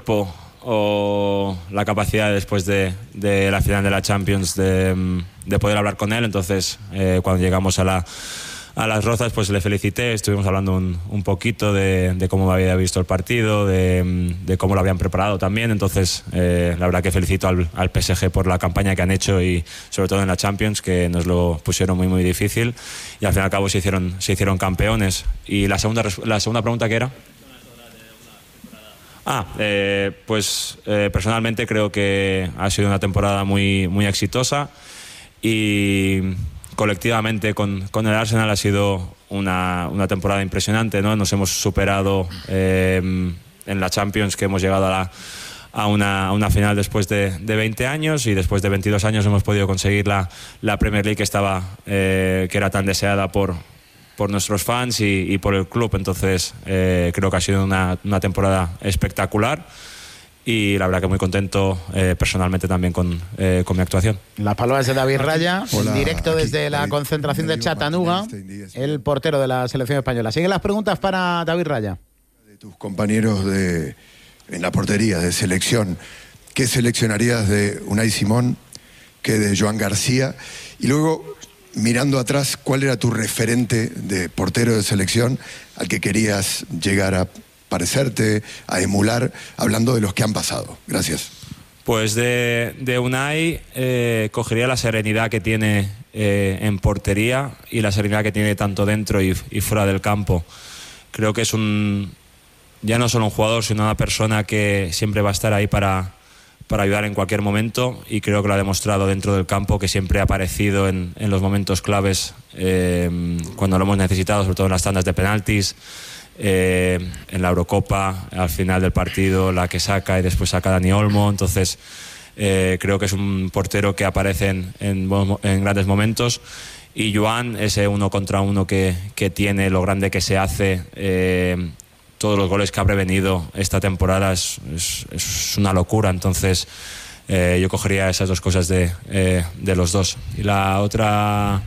cuerpo o la capacidad después de la final de la Champions de poder hablar con él. Entonces cuando llegamos a Las Rozas, pues le felicité, estuvimos hablando un poquito de cómo había visto el partido, de cómo lo habían preparado también. Entonces la verdad que felicito al PSG por la campaña que han hecho y sobre todo en la Champions, que nos lo pusieron muy muy difícil y al fin y al cabo se hicieron campeones. Y la segunda pregunta, ¿qué era? Personalmente creo que ha sido una temporada muy, muy exitosa y colectivamente con el Arsenal ha sido una temporada impresionante, ¿no? Nos hemos superado en la Champions, que hemos llegado a una final después de 20 años y después de 22 años hemos podido conseguir la Premier League que era tan deseada por nuestros fans y por el club. Entonces creo que ha sido una temporada espectacular y la verdad que muy contento personalmente también con mi actuación. Las palabras de David Raya, Hola, en directo aquí, desde la David, concentración de Chattanooga, el portero de la selección española. Siguen las preguntas para David Raya. De tus compañeros en la portería de selección, ¿qué seleccionarías de Unai Simón, qué de Joan García? Y luego, mirando atrás, ¿cuál era tu referente de portero de selección al que querías llegar a parecerte, a emular, hablando de los que han pasado? Gracias. Pues de Unai cogería la serenidad que tiene en portería y la serenidad que tiene tanto dentro y fuera del campo. Creo que es ya no solo un jugador, sino una persona que siempre va a estar ahí para ayudar en cualquier momento, y creo que lo ha demostrado dentro del campo, que siempre ha aparecido en los momentos claves cuando lo hemos necesitado, sobre todo en las tandas de penaltis, en la Eurocopa, al final del partido, la que saca y después saca Dani Olmo. Entonces creo que es un portero que aparece en grandes momentos, y Joan, ese uno contra uno que tiene, lo grande que se hace, todos los goles que ha prevenido esta temporada es una locura. Entonces yo cogería esas dos cosas de los dos. Y la otra...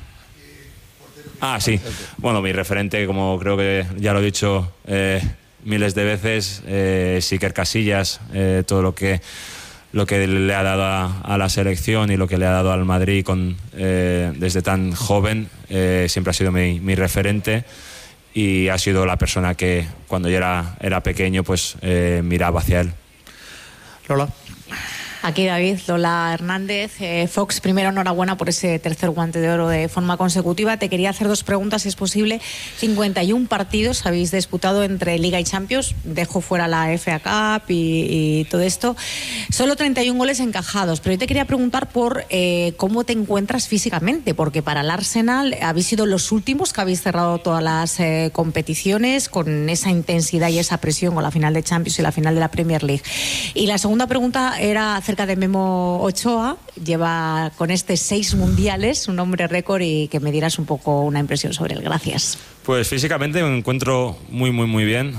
sí. Bueno, mi referente, como creo que ya lo he dicho miles de veces, es Iker Casillas. Todo lo que le ha dado a la selección y lo que le ha dado al Madrid desde tan joven, siempre ha sido mi referente. Y ha sido la persona que cuando yo era pequeño pues miraba hacia él. Lola. Aquí David, Lola Hernández. Fox, primero enhorabuena por ese tercer guante de oro de forma consecutiva. Te quería hacer dos preguntas, si es posible. 51 partidos habéis disputado entre Liga y Champions, dejo fuera la FA Cup y todo esto. Solo 31 goles encajados, pero yo te quería preguntar por cómo te encuentras físicamente, porque para el Arsenal habéis sido los últimos que habéis cerrado todas las competiciones con esa intensidad y esa presión, con la final de Champions y la final de la Premier League. Y la segunda pregunta era acerca de Memo Ochoa. Lleva con 6 mundiales, un hombre récord, y que me dieras un poco una impresión sobre él. Gracias. Pues físicamente me encuentro muy muy muy bien.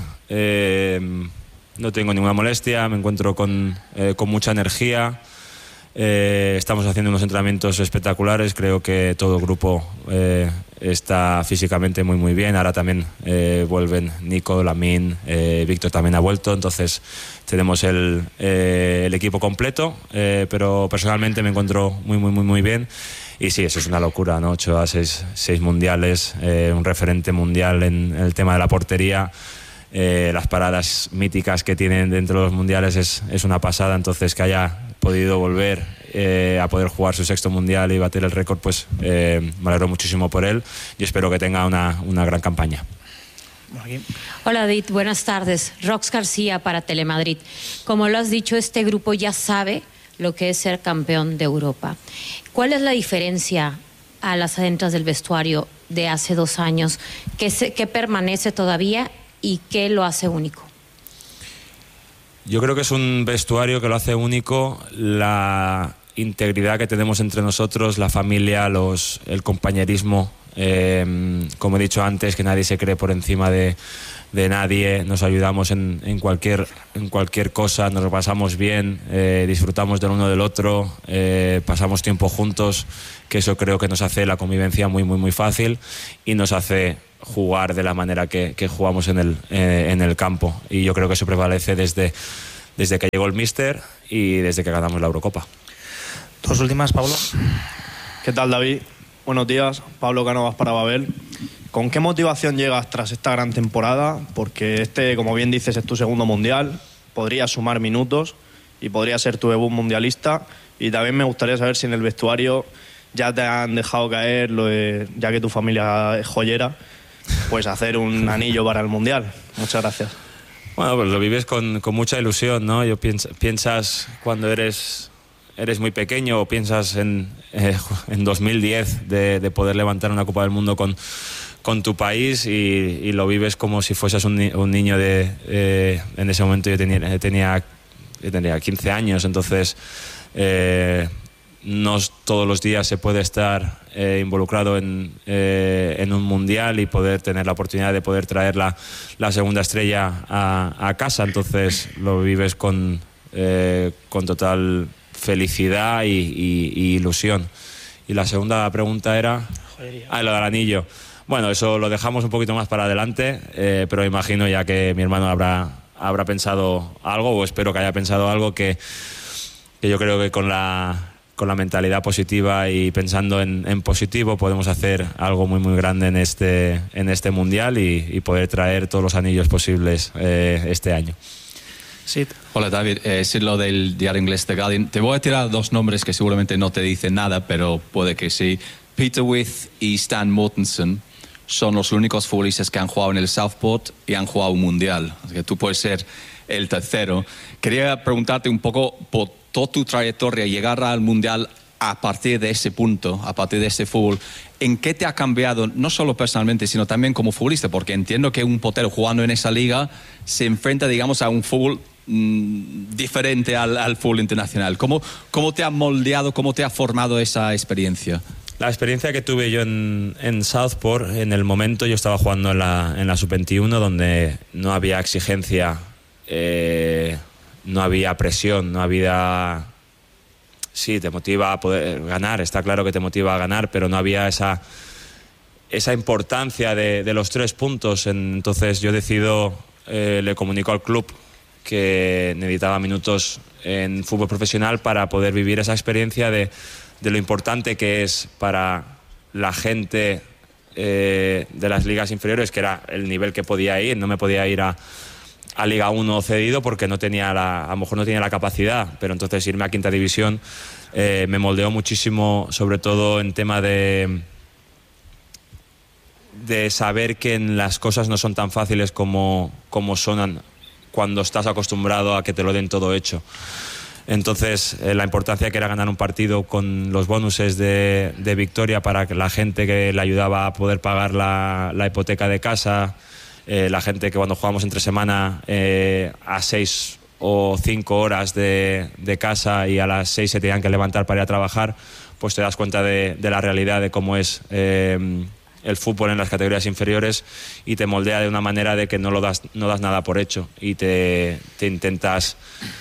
No tengo ninguna molestia, me encuentro con mucha energía. Estamos haciendo unos entrenamientos espectaculares. Creo que todo el grupo está físicamente muy muy bien. Ahora también vuelven Nico, Lamine, Víctor también ha vuelto. Entonces tenemos el equipo completo, pero personalmente me encuentro muy muy muy muy bien. Y sí, eso es una locura, ¿no? 8 a 6 mundiales, un referente mundial en el tema de la portería. Las paradas míticas que tienen dentro de los mundiales es una pasada. Entonces, que haya podido volver a poder jugar su 6º mundial y batir el récord, pues me alegro muchísimo por él y espero que tenga una gran campaña. Hola David, buenas tardes. Rox García para Telemadrid. Como lo has dicho, este grupo ya sabe lo que es ser campeón de Europa. ¿Cuál es la diferencia a las adentras del vestuario de hace 2 años? ¿Qué permanece todavía y qué lo hace único? Yo creo que es un vestuario que lo hace único la integridad que tenemos entre nosotros, la familia, el compañerismo. Como he dicho antes, que nadie se cree por encima de nadie. Nos ayudamos en cualquier cosa, nos lo pasamos bien, disfrutamos del uno del otro, pasamos tiempo juntos, que eso creo que nos hace la convivencia muy muy muy fácil y nos hace jugar de la manera que jugamos en el campo. Y yo creo que eso prevalece desde desde que llegó el míster y desde que ganamos la Eurocopa. Dos últimas, Pablo. ¿Qué tal, David? Buenos días, Pablo Cánovas para Babel. ¿Con qué motivación llegas tras esta gran temporada? Porque como bien dices, es tu segundo mundial, podrías sumar minutos y podría ser tu debut mundialista. Y también me gustaría saber si en el vestuario ya te han dejado caer, ya que tu familia es joyera, pues hacer un anillo para el mundial. Muchas gracias. Bueno, pues lo vives con mucha ilusión, ¿no? Piensas cuando eres muy pequeño, o piensas en 2010 de poder levantar una Copa del Mundo con tu país, y lo vives como si fueses un niño en ese momento yo tenía 15 años, entonces no todos los días se puede estar involucrado en un mundial y poder tener la oportunidad de poder traer la segunda estrella a casa, entonces lo vives con total felicidad y ilusión. Y la segunda pregunta era lo del anillo. Bueno, eso lo dejamos un poquito más para adelante, pero imagino ya que mi hermano habrá pensado algo, o espero que haya pensado algo, que yo creo que con la mentalidad positiva y pensando en positivo podemos hacer algo muy muy grande en este mundial y poder traer todos los anillos posibles este año. Sí. Hola, David, es lo del diario inglés The Guardian. Te voy a tirar dos nombres que seguramente no te dicen nada, pero puede que sí. Peter With y Stan Mortensen son los únicos futbolistas que han jugado en el Southport y han jugado un mundial. Así que tú puedes ser el tercero. Quería preguntarte un poco por toda tu trayectoria, llegar al mundial a partir de ese punto, a partir de ese fútbol. ¿En qué te ha cambiado, no solo personalmente, sino también como futbolista? Porque entiendo que un portero jugando en esa liga se enfrenta, digamos, a un fútbol diferente al fútbol internacional. ¿Cómo te ha moldeado, cómo te ha formado esa experiencia? La experiencia que tuve yo en Southport, en el momento yo estaba jugando en la Sub-21, donde no había exigencia, no había presión, no había... Sí, te motiva a poder ganar, está claro que te motiva a ganar, pero no había esa importancia de los 3 puntos. Entonces yo le comunico al club que necesitaba minutos en fútbol profesional para poder vivir esa experiencia de lo importante que es para la gente de las ligas inferiores, que era el nivel que podía ir. No me podía ir a Liga 1 cedido porque a lo mejor no tenía la capacidad, pero entonces irme a quinta división me moldeó muchísimo, sobre todo en tema de saber que las cosas no son tan fáciles como son cuando estás acostumbrado a que te lo den todo hecho. Entonces la importancia que era ganar un partido con los bonuses de victoria para que la gente que le ayudaba a poder pagar la hipoteca de casa, la gente que cuando jugamos entre semana a 6 o 5 horas de casa y a las 6 se tenían que levantar para ir a trabajar, pues te das cuenta de la realidad de cómo es el fútbol en las categorías inferiores, y te moldea de una manera de que no das nada por hecho y te intentas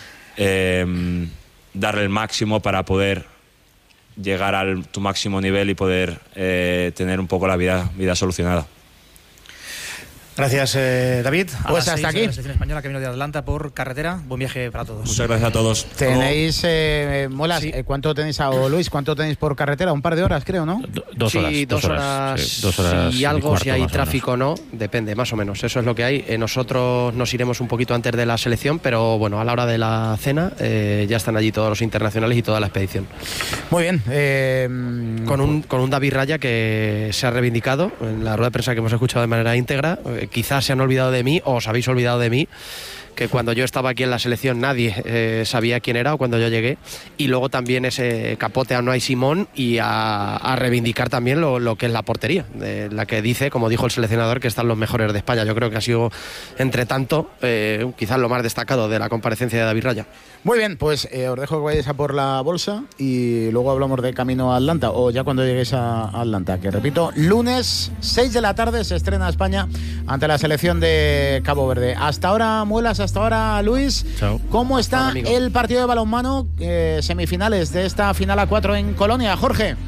darle el máximo para poder llegar a tu máximo nivel y poder tener un poco la vida solucionada. Gracias, David. Pues hasta aquí. La selección española que vino de Atlanta por carretera. Buen viaje para todos. Muchas gracias a todos. Tenéis, Muelas, sí. ¿Cuánto tenéis, o Luis, cuánto tenéis por carretera? Un par de horas, creo, ¿no? 2 horas. Sí, 2 horas. Sí, 2 horas y algo, cuarto, si hay tráfico o no, depende, más o menos. Eso es lo que hay. Nosotros nos iremos un poquito antes de la selección, pero bueno, a la hora de la cena ya están allí todos los internacionales y toda la expedición. Muy bien. Con un David Raya que se ha reivindicado en la rueda de prensa que hemos escuchado de manera íntegra. Quizás se han olvidado de mí, o os habéis olvidado de mí, que cuando yo estaba aquí en la selección nadie sabía quién era, o cuando yo llegué, y luego también ese capote a Unai Simón y a reivindicar también lo que es la portería, de la que dice, como dijo el seleccionador, que están los mejores de España. Yo creo que ha sido, entre tanto, quizás lo más destacado de la comparecencia de David Raya. Muy bien, pues os dejo que vayáis a por la bolsa y luego hablamos de camino a Atlanta, o ya cuando lleguéis a Atlanta, que repito, lunes 6 de la tarde se estrena España ante la selección de Cabo Verde. Hasta ahora, Muelas, hasta ahora, Luis. Chao. ¿Cómo está el partido de balonmano, semifinales de esta final A4 en Colonia, Jorge?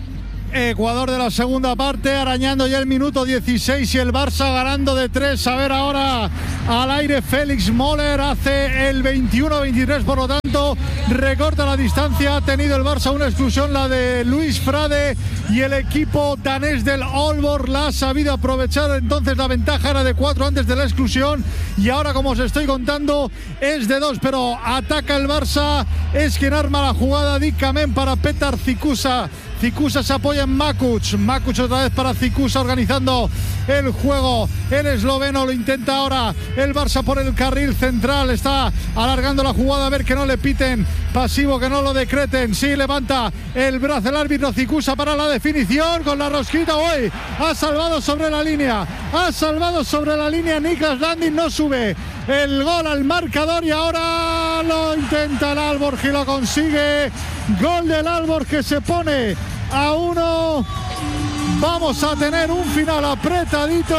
Ecuador de la segunda parte, arañando ya el minuto 16 y el Barça ganando de 3. A ver ahora al aire Félix Moller, hace el 21-23, por lo tanto recorta la distancia. Ha tenido el Barça una exclusión, la de Luis Frade, y el equipo danés del Aalborg la ha sabido aprovechar. Entonces la ventaja era de 4 antes de la exclusión y ahora, como os estoy contando, es de 2, pero ataca el Barça, es quien arma la jugada. Dickamen para Petar Cikusa. Cikusa se apoya en Makuc. Makuc otra vez para Cikusa, organizando el juego. El esloveno lo intenta ahora el Barça por el carril central. Está alargando la jugada, a ver que no le piten. Pasivo, que no lo decreten. Sí, levanta el brazo el árbitro. Cikusa para la definición con la rosquita. Hoy ha salvado sobre la línea. Ha salvado sobre la línea Niklas Landin. No sube el gol al marcador y ahora lo intenta el Aalborg y lo consigue. Gol del Aalborg que se pone a 1. Vamos a tener un final apretadito.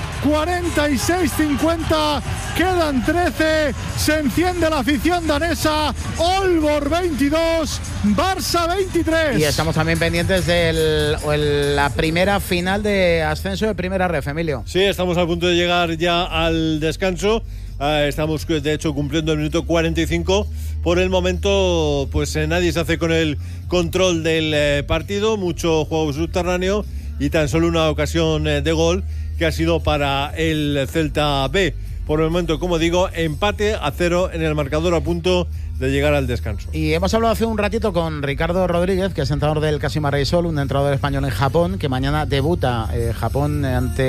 46-50, quedan 13. Se enciende la afición danesa. Aalborg 22, Barça 23. Y estamos también pendientes de la primera final de ascenso de Primera Ref, Emilio. Sí, estamos a punto de llegar ya al descanso. Estamos, de hecho, cumpliendo el minuto 45. Por el momento, pues nadie se hace con el control del partido. Mucho juego subterráneo y tan solo una ocasión de gol que ha sido para el Celta B. Por el momento, como digo, empate a 0 en el marcador, a punto de llegar al descanso. Y hemos hablado hace un ratito con Ricardo Rodríguez, que es entrenador del Kashima Reysol, un entrenador español en Japón, que mañana debuta Japón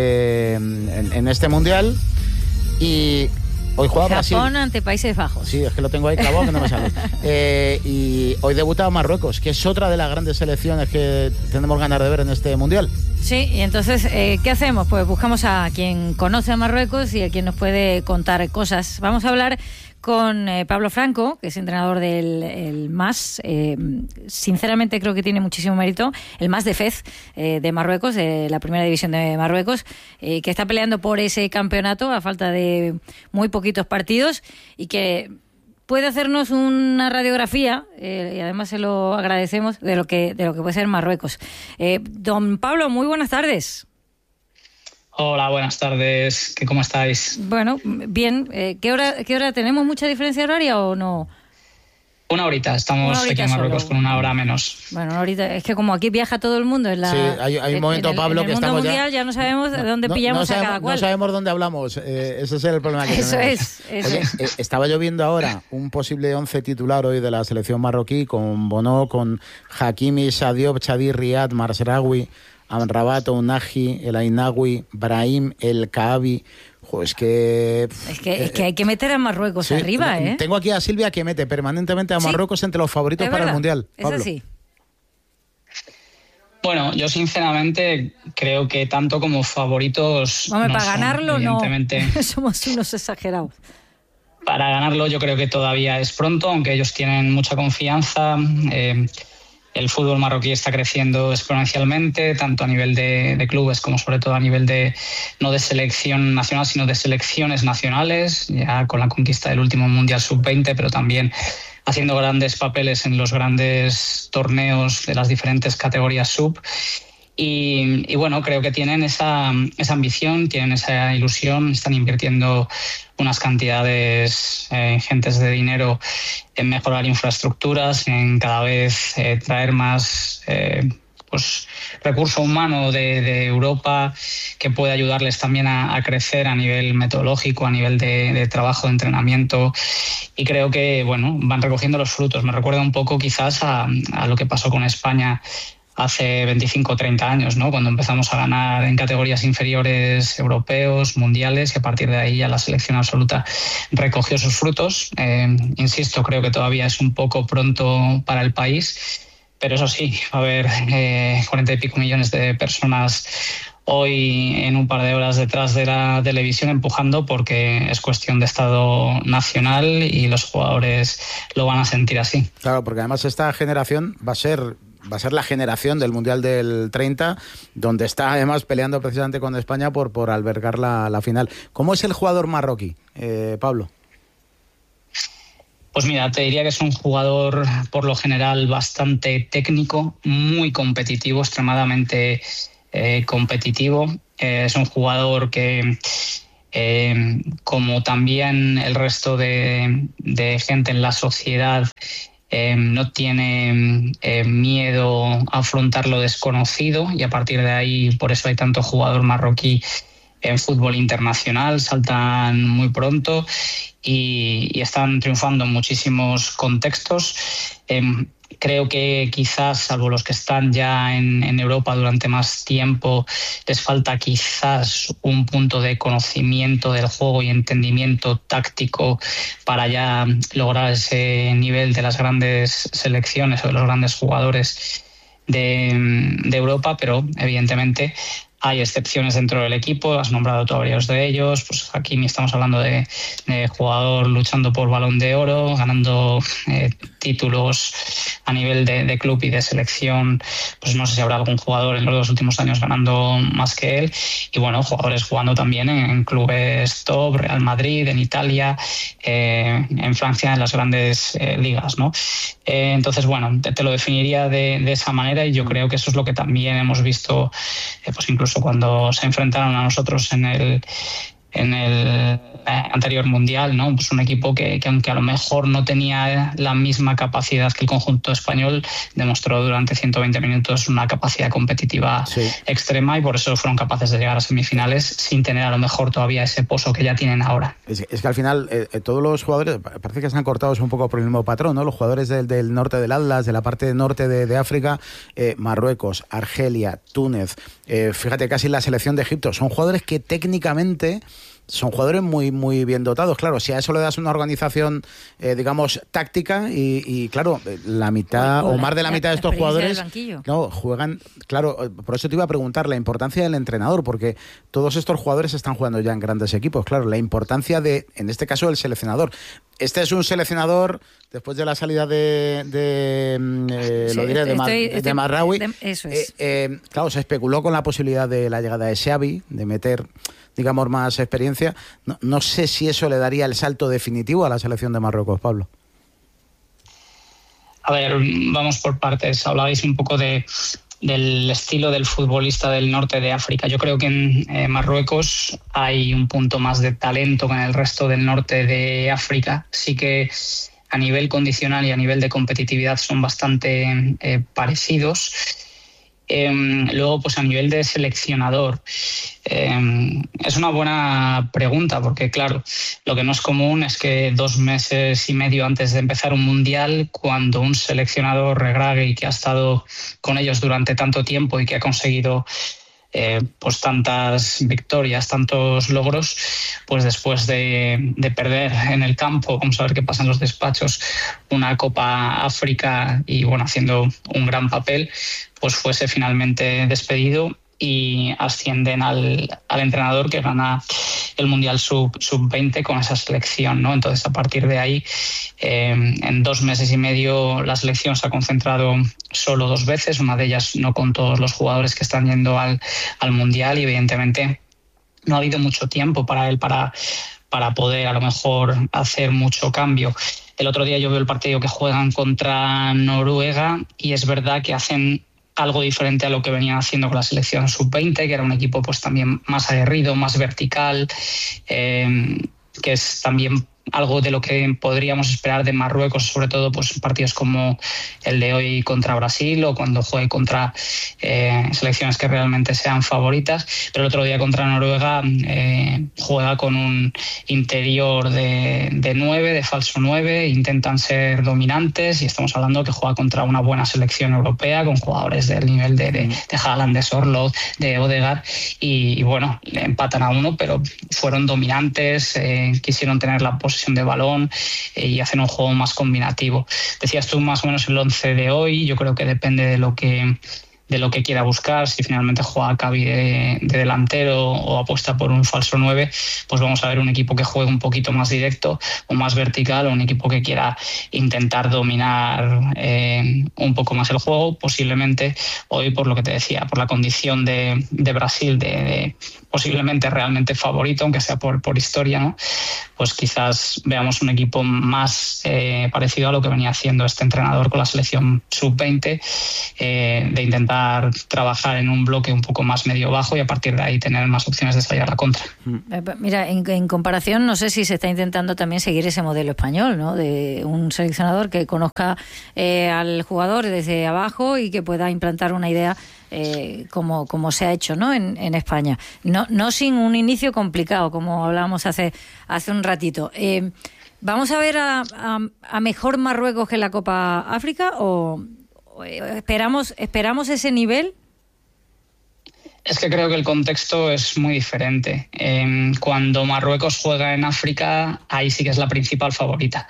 en este Mundial. Y hoy juega Brasil. Japón ante Países Bajos. Sí, es que lo tengo ahí clavado que no me sale. Y hoy debuta Marruecos, que es otra de las grandes selecciones que tenemos ganas de ver en este Mundial. Sí, y entonces, ¿qué hacemos? Pues buscamos a quien conoce a Marruecos y a quien nos puede contar cosas. Vamos a hablar con Pablo Franco, que es entrenador del MAS. Sinceramente creo que tiene muchísimo mérito. El MAS de Fez de Marruecos, de la primera división de Marruecos, que está peleando por ese campeonato a falta de muy poquitos partidos y que puede hacernos una radiografía, y además se lo agradecemos, de lo que puede ser Marruecos. Don Pablo, muy buenas tardes. Hola, buenas tardes. ¿Cómo estáis? Bueno, bien. ¿Qué hora tenemos? ¿Mucha diferencia horaria o no? Una horita. Estamos aquí en Marruecos con una hora menos. Bueno, una horita. Es que como aquí viaja todo el mundo. Sí, hay un momento, Pablo, que estamos mundial, ya no sabemos dónde pillamos a cada cual. No sabemos dónde hablamos. Ese es el problema que tenemos. Eso es. Estaba yo viendo ahora un posible 11 titular hoy de la selección marroquí, con Bono, con Hakimi, Sadio, Chadi, Riyad, Marsraoui, Amrabat, Ounahi, El Ainawi, Brahim, El Kaabi. Es que hay que meter a Marruecos arriba, ¿eh? Tengo aquí a Silvia, que mete permanentemente a Marruecos entre los favoritos para el Mundial. Pablo. Es así. Bueno, yo sinceramente creo que tanto como favoritos. Hombre, no para son, ganarlo evidentemente. No. Somos unos exagerados. Para ganarlo yo creo que todavía es pronto, aunque ellos tienen mucha confianza. El fútbol marroquí está creciendo exponencialmente, tanto a nivel de clubes como sobre todo a nivel no de selección nacional, sino de selecciones nacionales, ya con la conquista del último Mundial Sub-20, pero también haciendo grandes papeles en los grandes torneos de las diferentes categorías sub. Y bueno, creo que tienen esa ambición, tienen esa ilusión, están invirtiendo unas cantidades ingentes de dinero en mejorar infraestructuras, en cada vez traer más recurso humano de Europa que puede ayudarles también a crecer a nivel metodológico, a nivel de trabajo, de entrenamiento, y creo que bueno, van recogiendo los frutos. Me recuerda un poco quizás a lo que pasó con España hace 25 o 30 años, ¿no? Cuando empezamos a ganar en categorías inferiores europeos, mundiales, y a partir de ahí ya la selección absoluta recogió sus frutos. Insisto, creo que todavía es un poco pronto para el país, pero eso sí, va a haber 40 y pico millones de personas hoy en un par de horas detrás de la televisión empujando, porque es cuestión de Estado nacional y los jugadores lo van a sentir así. Claro, porque además esta generación va a ser la generación del Mundial del 30, donde está además peleando precisamente con España por albergar la final. ¿Cómo es el jugador marroquí, Pablo? Pues mira, te diría que es un jugador por lo general bastante técnico, muy competitivo, extremadamente competitivo. Es un jugador que, como también el resto de gente en la sociedad, no tiene miedo a afrontar lo desconocido, y a partir de ahí, por eso hay tanto jugador marroquí en fútbol internacional, saltan muy pronto y están triunfando en muchísimos contextos. Creo que quizás, salvo los que están ya en Europa durante más tiempo, les falta quizás un punto de conocimiento del juego y entendimiento táctico para ya lograr ese nivel de las grandes selecciones o de los grandes jugadores de Europa, pero evidentemente hay excepciones dentro del equipo. Has nombrado tú a varios de ellos. Pues Hakimi, estamos hablando de jugador luchando por Balón de Oro, ganando títulos a nivel de club y de selección. Pues no sé si habrá algún jugador en los 2 últimos años ganando más que él. Y bueno, jugadores jugando también en clubes top, Real Madrid, en Italia, en Francia, en las grandes ligas, ¿no? Entonces, bueno, te lo definiría de esa manera, y yo creo que eso es lo que también hemos visto, pues incluso cuando se enfrentaron a nosotros en el anterior mundial, ¿no? Pues un equipo que aunque a lo mejor no tenía la misma capacidad que el conjunto español, demostró durante 120 minutos una capacidad competitiva extrema, y por eso fueron capaces de llegar a semifinales sin tener a lo mejor todavía ese pozo que ya tienen ahora. Es que al final todos los jugadores parece que están cortados un poco por el mismo patrón, ¿no? Los jugadores del norte del Atlas, de la parte norte de África, Marruecos, Argelia, Túnez, fíjate, casi la selección de Egipto, son jugadores que técnicamente son jugadores muy, muy bien dotados. Claro, si a eso le das una organización, digamos, táctica, y claro, la mitad o más de la mitad de estos jugadores no juegan. Claro, por eso te iba a preguntar la importancia del entrenador, porque todos estos jugadores están jugando ya en grandes equipos. Claro, la importancia de, en este caso, el seleccionador. Este es un seleccionador, después de la salida de Marraoui. Eso es. Claro, se especuló con la posibilidad de la llegada de Xavi, de meter, digamos, más experiencia. No sé si eso le daría el salto definitivo a la selección de Marruecos, Pablo. A ver, vamos por partes. Hablabais un poco del estilo del futbolista del norte de África. Yo creo que en Marruecos hay un punto más de talento que en el resto del norte de África. Sí que a nivel condicional y a nivel de competitividad son bastante parecidos. Luego, pues a nivel de seleccionador, es una buena pregunta, porque claro, lo que no es común es que 2 meses y medio antes de empezar un mundial, cuando un seleccionador regrague y que ha estado con ellos durante tanto tiempo y que ha conseguido pues tantas victorias, tantos logros, pues después de perder en el campo, vamos a ver qué pasa en los despachos, una Copa África y bueno, haciendo un gran papel, pues fuese finalmente despedido y ascienden al entrenador que gana el Mundial Sub-20 con esa selección, ¿no? Entonces, a partir de ahí, en 2 meses y medio, la selección se ha concentrado solo 2 veces, una de ellas no con todos los jugadores que están yendo al Mundial, y evidentemente no ha habido mucho tiempo para él para poder a lo mejor hacer mucho cambio. El otro día yo veo el partido que juegan contra Noruega y es verdad que hacen algo diferente a lo que venían haciendo con la selección sub-20, que era un equipo pues también más aguerrido, más vertical, que es también algo de lo que podríamos esperar de Marruecos, sobre todo pues partidos como el de hoy contra Brasil o cuando juegue contra selecciones que realmente sean favoritas. Pero el otro día contra Noruega juega con un interior de 9, de falso 9, intentan ser dominantes, y estamos hablando que juega contra una buena selección europea con jugadores del nivel de Haaland, de Sorloth, de Odegaard, y bueno, le empatan a 1, pero fueron dominantes, quisieron tener la posesión de balón y hacen un juego más combinativo. Decías tú más o menos el 11 de hoy. Yo creo que depende de lo que quiera buscar. Si finalmente juega Xavi de delantero o apuesta por un falso 9, pues vamos a ver un equipo que juegue un poquito más directo o más vertical, o un equipo que quiera intentar dominar un poco más el juego. Posiblemente hoy, por lo que te decía, por la condición de Brasil de posiblemente realmente favorito, aunque sea por historia, ¿no? Pues quizás veamos un equipo más parecido a lo que venía haciendo este entrenador con la selección sub-20, de intentar trabajar en un bloque un poco más medio-bajo y a partir de ahí tener más opciones de salir a la contra. Mira, en comparación, no sé si se está intentando también seguir ese modelo español, ¿no? De un seleccionador que conozca al jugador desde abajo y que pueda implantar una idea como se ha hecho, ¿no? en España. No sin un inicio complicado, como hablábamos hace un ratito. ¿Vamos a ver a mejor Marruecos que en la Copa África o esperamos ese nivel? Es que creo que el contexto es muy diferente. Cuando Marruecos juega en África, ahí sí que es la principal favorita.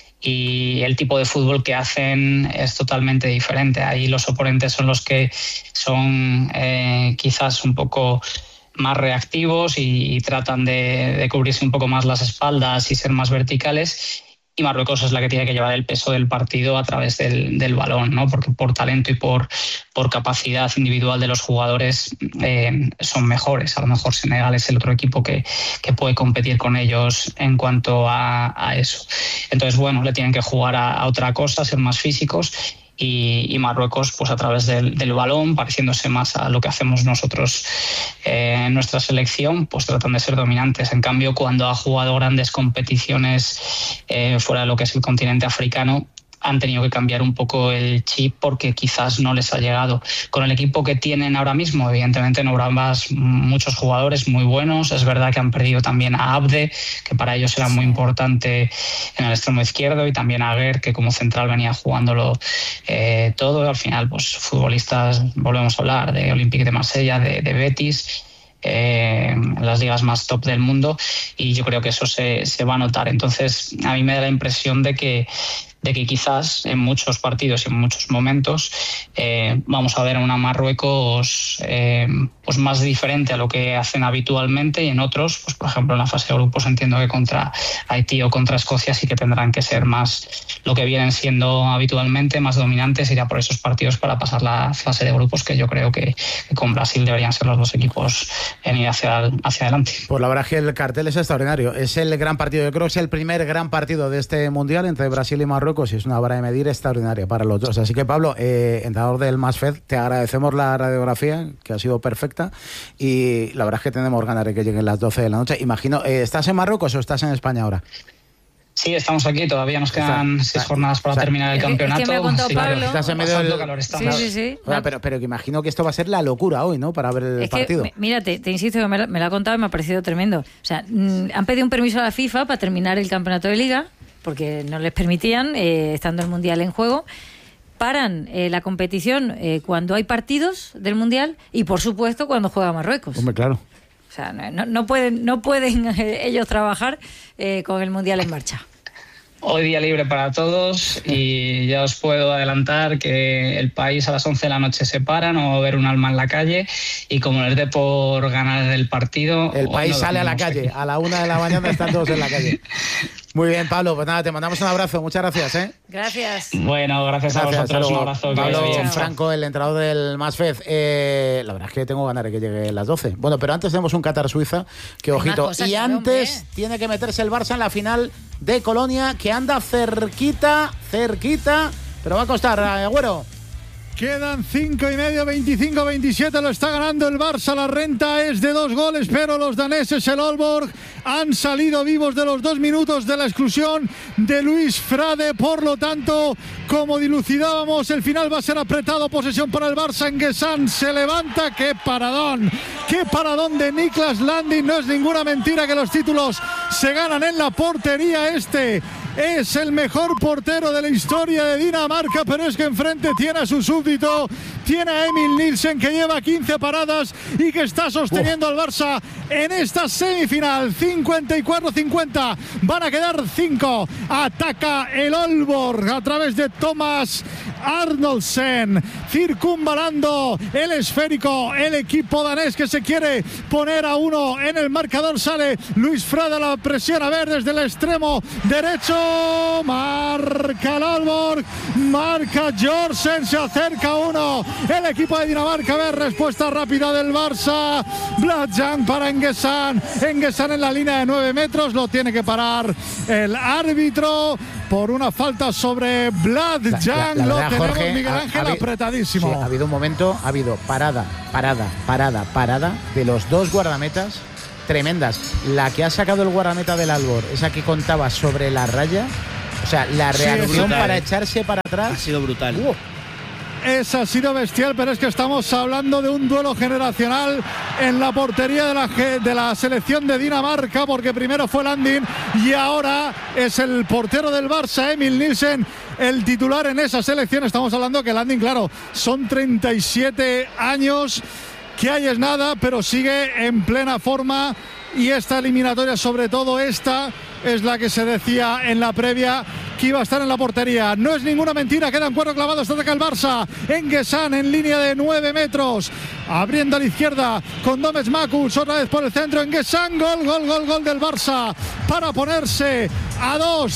Y el tipo de fútbol que hacen es totalmente diferente. Ahí los oponentes son los que son quizás un poco más reactivos y tratan de cubrirse un poco más las espaldas y ser más verticales. Y Marruecos es la que tiene que llevar el peso del partido a través del balón, ¿no? Porque por talento y por capacidad individual de los jugadores son mejores. A lo mejor Senegal es el otro equipo que puede competir con ellos en cuanto a eso. Entonces, bueno, le tienen que jugar a otra cosa, ser más físicos. Y Marruecos, pues a través del balón, pareciéndose más a lo que hacemos nosotros en nuestra selección, pues tratan de ser dominantes. En cambio, cuando ha jugado grandes competiciones fuera de lo que es el continente africano, han tenido que cambiar un poco el chip porque quizás no les ha llegado. Con el equipo que tienen ahora mismo, evidentemente no habrá muchos jugadores muy buenos. Es verdad que han perdido también a Abde, que para ellos era muy importante en el extremo izquierdo, y también a Aguer, que como central venía jugándolo todo. Al final, pues futbolistas, volvemos a hablar de Olympique de Marsella, de Betis, las ligas más top del mundo, y yo creo que eso se va a notar. Entonces, a mí me da la impresión de que quizás en muchos partidos y en muchos momentos vamos a ver a una Marruecos pues más diferente a lo que hacen habitualmente, y en otros, pues por ejemplo en la fase de grupos entiendo que contra Haití o contra Escocia sí que tendrán que ser más lo que vienen siendo habitualmente, más dominantes, ir a por esos partidos para pasar la fase de grupos, que yo creo que con Brasil deberían ser los dos equipos en ir hacia adelante. Pues la verdad es que el cartel es extraordinario. Es el gran partido, yo creo que es el primer gran partido de este Mundial entre Brasil y Marruecos, y es una vara de medir extraordinaria para los dos. Así que, Pablo, entrenador del Masfed, te agradecemos la radiografía, que ha sido perfecta, y la verdad es que tenemos ganas de que lleguen las 12 de la noche. Imagino, ¿estás en Marruecos o estás en España ahora? Sí, estamos aquí, todavía nos quedan 6 jornadas para terminar el campeonato. Es que me ha contado Pablo. Estás en medio del calor. Sí. O sea, pero que imagino que esto va a ser la locura hoy, ¿no? Para ver el partido. Mira, te insisto que me lo ha contado y me ha parecido tremendo. O sea, han pedido un permiso a la FIFA para terminar el campeonato de Liga, porque no les permitían, estando el Mundial en juego. Paran la competición cuando hay partidos del Mundial y, por supuesto, cuando juega Marruecos. Hombre, claro. O sea, no pueden ellos trabajar con el Mundial en marcha. Hoy día libre para todos, y ya os puedo adelantar que el país a las 11 de la noche se para, no va a haber un alma en la calle, y como les dé por ganar el partido... El país sale a la calle, a la 1 de la mañana están todos en la calle. Muy bien, Pablo, pues nada, te mandamos un abrazo, muchas gracias. Gracias. Bueno, gracias a vosotros, un abrazo. Pablo Franco, el entrenador del Masfed. La verdad es que tengo ganas de que llegue a las 12. Bueno, pero antes tenemos un Qatar-Suiza, que ojito. Y antes tiene que meterse el Barça en la final de Colonia, que anda cerquita, pero va a costar, Agüero. Quedan 5,5, 25-27, lo está ganando el Barça, la renta es de 2 goles, pero los daneses, el Aalborg, han salido vivos de los 2 minutos de la exclusión de Luis Frade. Por lo tanto, como dilucidábamos, el final va a ser apretado, posesión para el Barça. Nguessan se levanta, qué paradón de Niklas Landin. No es ninguna mentira que los títulos se ganan en la portería. Este es el mejor portero de la historia de Dinamarca, pero es que enfrente tiene a su súbdito, tiene a Emil Nielsen, que lleva 15 paradas y que está sosteniendo al Barça en esta semifinal. 54-50, van a quedar 5. Ataca el Aalborg a través de Thomas Arnoldsen, circunvalando el esférico, el equipo danés que se quiere poner a 1 en el marcador. Sale Luis Frade, la presión a ver desde el extremo derecho. Marca el Aalborg, marca Jorsen, se acerca 1 el equipo de Dinamarca. A ver, respuesta rápida del Barça. Bladjan para Enguesán. Enguesán en la línea de 9 metros. Lo tiene que parar el árbitro por una falta sobre Bladjan. Lo tenemos, Jorge, Miguel Ángel, apretadísimo. Sí, ha habido un momento, ha habido parada de los dos guardametas tremendas. La que ha sacado el guardameta del Albor, esa que contaba sobre la raya, o sea, la reacción para echarse para atrás ha sido brutal. Esa ha sido bestial, pero es que estamos hablando de un duelo generacional en la portería de la selección de Dinamarca, porque primero fue Landin y ahora es el portero del Barça, Emil Nielsen, el titular en esa selección. Estamos hablando que Landin, claro, son 37 años, que ahí es nada, pero sigue en plena forma. Y esta eliminatoria, sobre todo esta, es la que se decía en la previa que iba a estar en la portería. No es ninguna mentira, quedan 4 clavados, ataca el Barça. Enguesán en línea de 9 metros, abriendo a la izquierda con Domes Makus, otra vez por el centro. Enguesán, gol del Barça para ponerse a 2,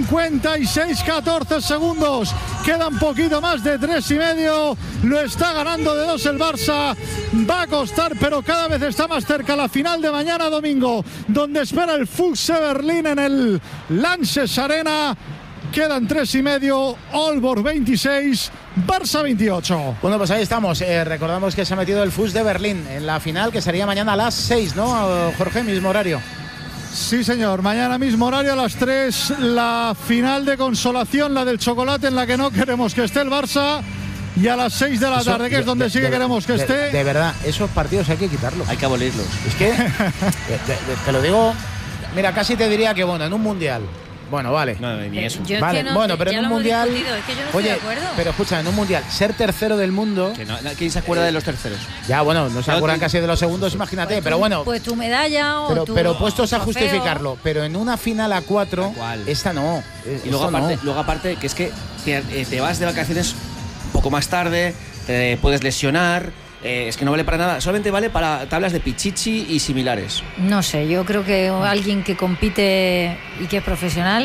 56, 14 segundos. Quedan poquito más de 3,5. Lo está ganando de 2 el Barça. Va a costar, pero cada vez está más cerca la final de mañana domingo, donde espera el Füchse Berlín en el Lanxess Arena. Quedan 3,5, Aalborg 26, Barça 28. Bueno, pues ahí estamos. Recordamos que se ha metido el Füchse de Berlín en la final, que sería mañana a las 6, ¿no, Jorge? Mismo horario. Sí, señor. Mañana mismo horario a las 3, la final de consolación, la del chocolate, en la que no queremos que esté el Barça. Y a las 6 de la tarde, que es donde sí que queremos que esté. De verdad, esos partidos hay que quitarlos. Hay que abolirlos. Es que, te lo digo, mira, casi te diría que, bueno, en un mundial. Bueno, vale. No, ni eso. Vale, es que no, bueno, pero en un mundial. Es que yo no estoy de acuerdo. Pero escucha, en un mundial, ser tercero del mundo. ¿Quién se acuerda de los terceros? Ya, bueno, no se acuerdan casi de los segundos, imagínate, pues pero bueno. Pues tu medalla o pero puestos a justificarlo. Pero en una final a 4, esta no. Y luego aparte, que es que te vas de vacaciones un poco más tarde, te puedes lesionar. Es que no vale para nada, solamente vale para tablas de pichichi y similares. No sé, yo creo que alguien que compite y que es profesional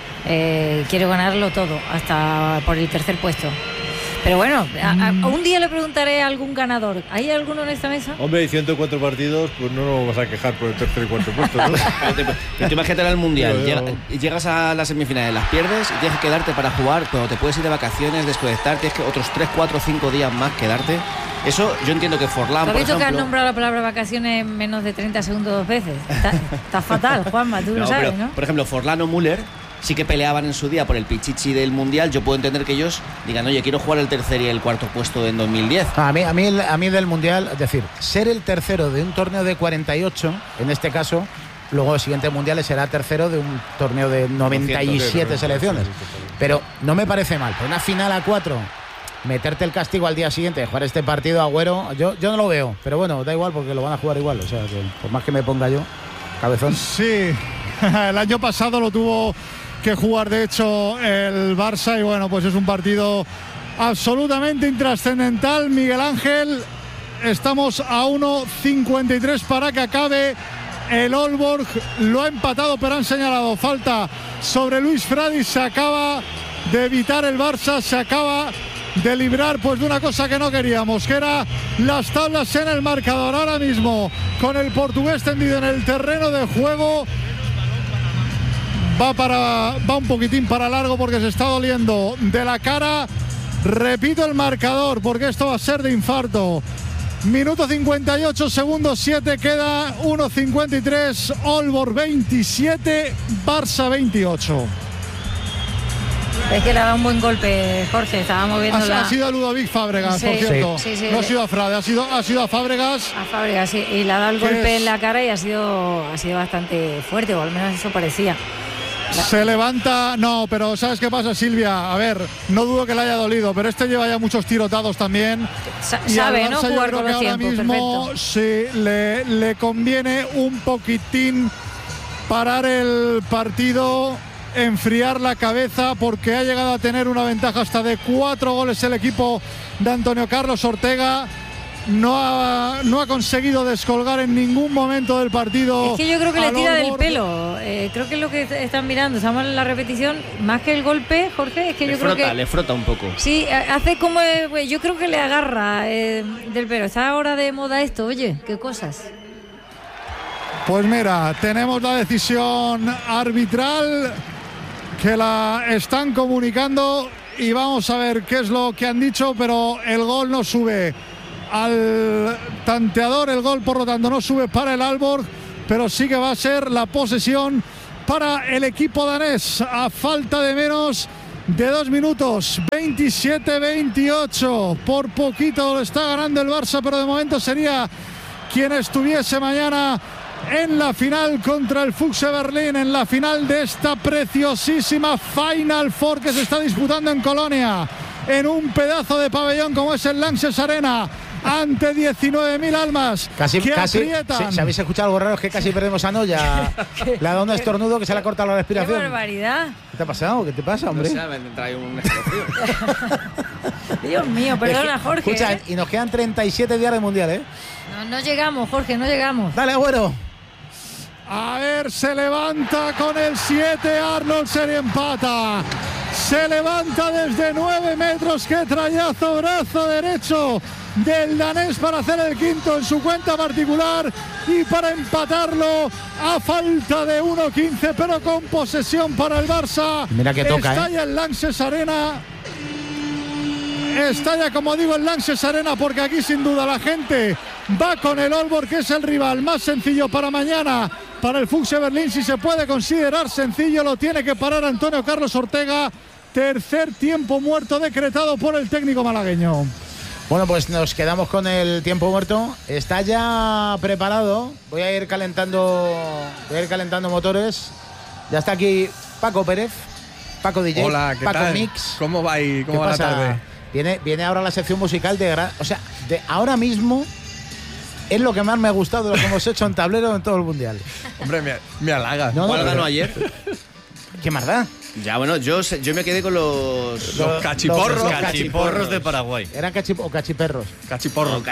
quiere ganarlo todo, hasta por el tercer puesto. Pero bueno, un día le preguntaré a algún ganador. ¿Hay alguno en esta mesa? Hombre, hay 104 partidos, pues no nos vas a quejar por el tercer y cuarto puesto, ¿no? Pero tú imagínate al Mundial, llegas a las semifinales, las pierdes y tienes que quedarte para jugar, pero te puedes ir de vacaciones, desconectar, tienes que otros 3, 4, 5 días más quedarte. Eso yo entiendo que Forlán, por ejemplo... ¿Has visto que has nombrado la palabra vacaciones en menos de 30 segundos 2 veces? Está fatal, Juanma, tú lo sabes, ¿no? Por ejemplo, Forlán o Müller sí que peleaban en su día por el pichichi del Mundial. Yo puedo entender que ellos digan, oye, quiero jugar el tercer y el cuarto puesto en 2010. A mí del Mundial, es decir, ser el tercero de un torneo de 48, en este caso, luego el siguiente Mundial será tercero de un torneo de 97 selecciones. Pero no me parece mal, pero una final a 4, meterte el castigo al día siguiente de jugar este partido, Agüero, yo no lo veo, pero bueno, da igual porque lo van a jugar igual, o sea, que por más que me ponga yo, cabezón. Sí, el año pasado lo tuvo que jugar de hecho el Barça y bueno, pues es un partido absolutamente intrascendental. Miguel Ángel, estamos a 1:53 para que acabe el Aalborg. Lo ha empatado, pero han señalado falta sobre Luis Fradi. Se acaba de evitar el Barça, se acaba de librar pues de una cosa que no queríamos, que era las tablas en el marcador. Ahora mismo con el portugués tendido en el terreno de juego, va un poquitín para largo porque se está doliendo de la cara. Repito el marcador porque esto va a ser de infarto. Minuto 58, segundo 7, queda 1:53, Aalborg 27, Barça 28. Es que le ha dado un buen golpe, Jorge. Estábamos viendo ha sido a Ludovic Fábregas, por cierto. Sí, no ha sido a Frade, ha sido a Fábregas. A Fábregas, sí. Y le ha dado el golpe en la cara y ha sido bastante fuerte, o al menos eso parecía. Se levanta, no, pero ¿sabes qué pasa, Silvia? A ver, no dudo que le haya dolido, pero este lleva ya muchos tirotados también. Sabe, ¿no? Jugar con los ahora tiempos, mismo perfecto. Sí, le conviene un poquitín parar el partido, enfriar la cabeza, porque ha llegado a tener una ventaja hasta de 4 goles el equipo de Antonio Carlos Ortega. no ha conseguido descolgar en ningún momento del partido. Es que yo creo que le tira del Olborg. pelo. Creo que es lo que están mirando. Estamos en la repetición. Más que el golpe, Jorge, es que yo creo que Le frota un poco. sí, hace como yo creo que le agarra del pelo. Está ahora de moda esto, oye, qué cosas. Pues mira, tenemos la decisión arbitral que la están comunicando y vamos a ver qué es lo que han dicho, pero el gol no sube al tanteador, el gol por lo tanto no sube para el Aalborg, pero sí que va a ser la posesión para el equipo danés a falta de menos de 2 minutos, 27-28, por poquito lo está ganando el Barça, pero de momento sería quien estuviese mañana en la final contra el Füchse Berlín, en la final de esta preciosísima Final Four que se está disputando en Colonia, en un pedazo de pabellón como es el Lanxess Arena, ante 19.000 almas Casi, aprietan. si habéis escuchado algo raro, es que casi perdemos a Noya. Le ha dado un estornudo que se le ha cortado la ¡Qué respiración. barbaridad! ¿Qué te ha pasado? ¿Qué te pasa, hombre? No sé, me trae un escalofrío. Dios mío, perdona, Jorge. Escucha, y nos quedan 37 días de mundial, ¿eh? No llegamos, Jorge, no llegamos. Dale, Agüero. A ver, se levanta con el 7 Arnold, se empata. Se levanta desde 9 metros. ¡Qué trayazo! Brazo derecho del danés para hacer el quinto en su cuenta particular y para empatarlo a falta de 1:15, pero con posesión para el Barça. Mira que toca, Estalla el Lanxess Arena. Estalla, como digo, el Lanxess Arena, porque aquí sin duda la gente va con el Aalborg, que es el rival más sencillo para mañana para el Füchse Berlín. Si se puede considerar sencillo, lo tiene que parar Antonio Carlos Ortega. Tercer tiempo muerto decretado por el técnico malagueño. Bueno, pues nos quedamos con el tiempo muerto. Está ya preparado. Voy a ir calentando motores. Ya está aquí Paco Pérez, Paco DJ, Hola, ¿qué Paco tal? Mix. ¿Cómo va ahí? ¿Cómo ¿Qué va la pasa? tarde? Viene ahora la sección musical de ahora mismo es lo que más me ha gustado de lo que hemos hecho en tablero en todo el mundial. Hombre, me halaga. ¿Cuál ganó ayer? ¿Qué más da? Ya, bueno, yo me quedé con los cachiporros. Los cachiporros de Paraguay. ¿Eran cachiperros? Cachiporros.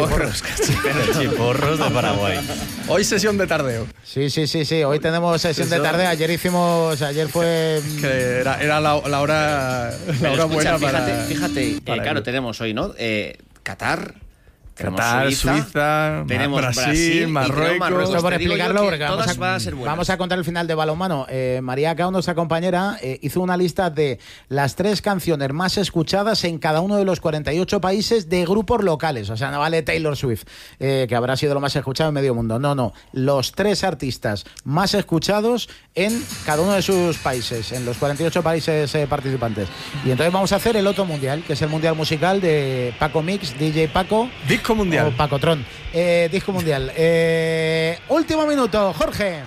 Cachiporros de Paraguay. Hoy sesión de tardeo. Sí. Hoy tenemos sesión de tarde. Ayer fue. Que era la hora buena para. Fíjate, para claro, ello. tenemos hoy, ¿no? Qatar. Tenemos Suiza, tenemos Brasil, Marruecos. Esto por Te digo yo explicarlo, que porque todas van a ser buenas. vamos a contar el final de balonmano. María Cao, nuestra compañera, hizo una lista de las 3 canciones más escuchadas en cada uno de los 48 países de grupos locales. O sea, no vale Taylor Swift, que habrá sido lo más escuchado en medio mundo. No. Los 3 artistas más escuchados en cada uno de sus países, en los 48 países participantes. Y entonces vamos a hacer el otro mundial, que es el mundial musical de Paco Mix, DJ Paco. Disco mundial. O Pacotron. Disco mundial. Último minuto, Jorge.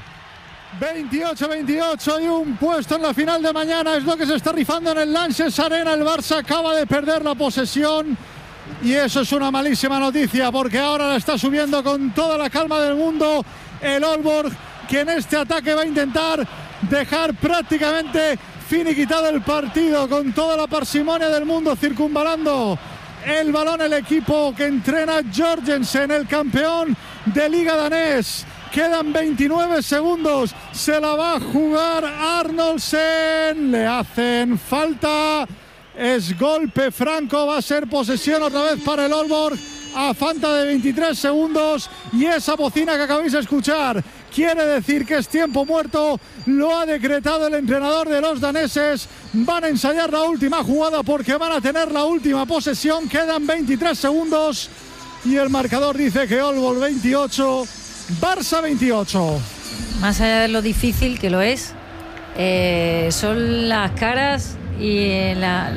28-28 y un puesto en la final de mañana es lo que se está rifando en el Lanxess Arena. El Barça acaba de perder la posesión y eso es una malísima noticia, porque ahora la está subiendo con toda la calma del mundo el Aalborg, que en este ataque va a intentar dejar prácticamente finiquitado el partido con toda la parsimonia del mundo, circunvalando el balón el equipo que entrena Jorgensen, el campeón de Liga danés. Quedan 29 segundos, se la va a jugar Arnoldsen, le hacen falta, es golpe franco, va a ser posesión otra vez para el Aalborg a falta de 23 segundos, y esa bocina que acabáis de escuchar quiere decir que es tiempo muerto. Lo ha decretado el entrenador de los daneses. Van a ensayar la última jugada porque van a tener la última posesión. Quedan 23 segundos y el marcador dice que Aalborg 28, Barça 28. Más allá de lo difícil que lo es, son las caras y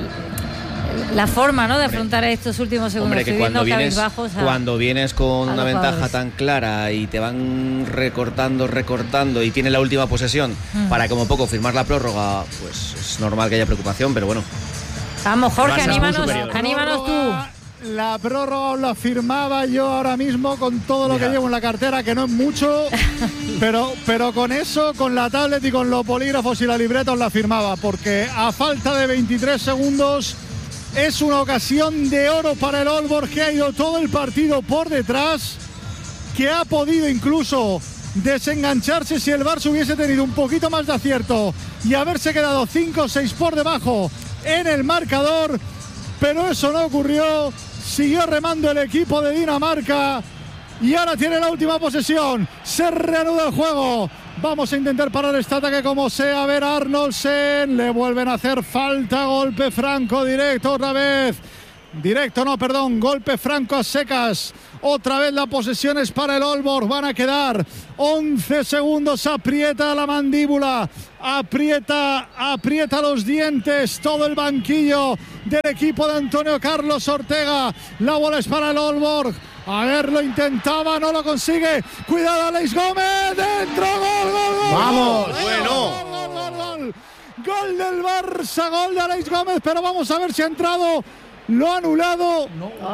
la forma, ¿no?, de afrontar estos últimos segundos. Hombre, que cuando vienes con una ventaja tan clara y te van recortando y tiene la última posesión para como poco firmar la prórroga, pues es normal que haya preocupación, pero bueno. Vamos, Jorge, anímanos tú. La prórroga la firmaba yo ahora mismo con todo lo que llevo en la cartera, que no es mucho, pero con eso, con la tablet y con los polígrafos y la libreta os la firmaba, porque a falta de 23 segundos Es una ocasión de oro para el Aalborg, que ha ido todo el partido por detrás, que ha podido incluso desengancharse si el Barça hubiese tenido un poquito más de acierto y haberse quedado 5 o 6 por debajo en el marcador, pero eso no ocurrió. Siguió remando el equipo de Dinamarca y ahora tiene la última posesión. Se reanuda el juego. Vamos a intentar parar este ataque como sea. A ver, Arnoldsen, le vuelven a hacer falta. Golpe franco directo otra vez. Golpe franco a secas. Otra vez la posesión es para el Aalborg. Van a quedar 11 segundos. Aprieta la mandíbula, aprieta los dientes todo el banquillo del equipo de Antonio Carlos Ortega. La bola es para el Aalborg. A ver, lo intentaba, no lo consigue. Cuidado, Aleix Gómez. Dentro, gol. ¡Vamos! Bueno. Gol del Barça, gol de Aleix Gómez, pero vamos a ver si ha entrado. Lo ha anulado.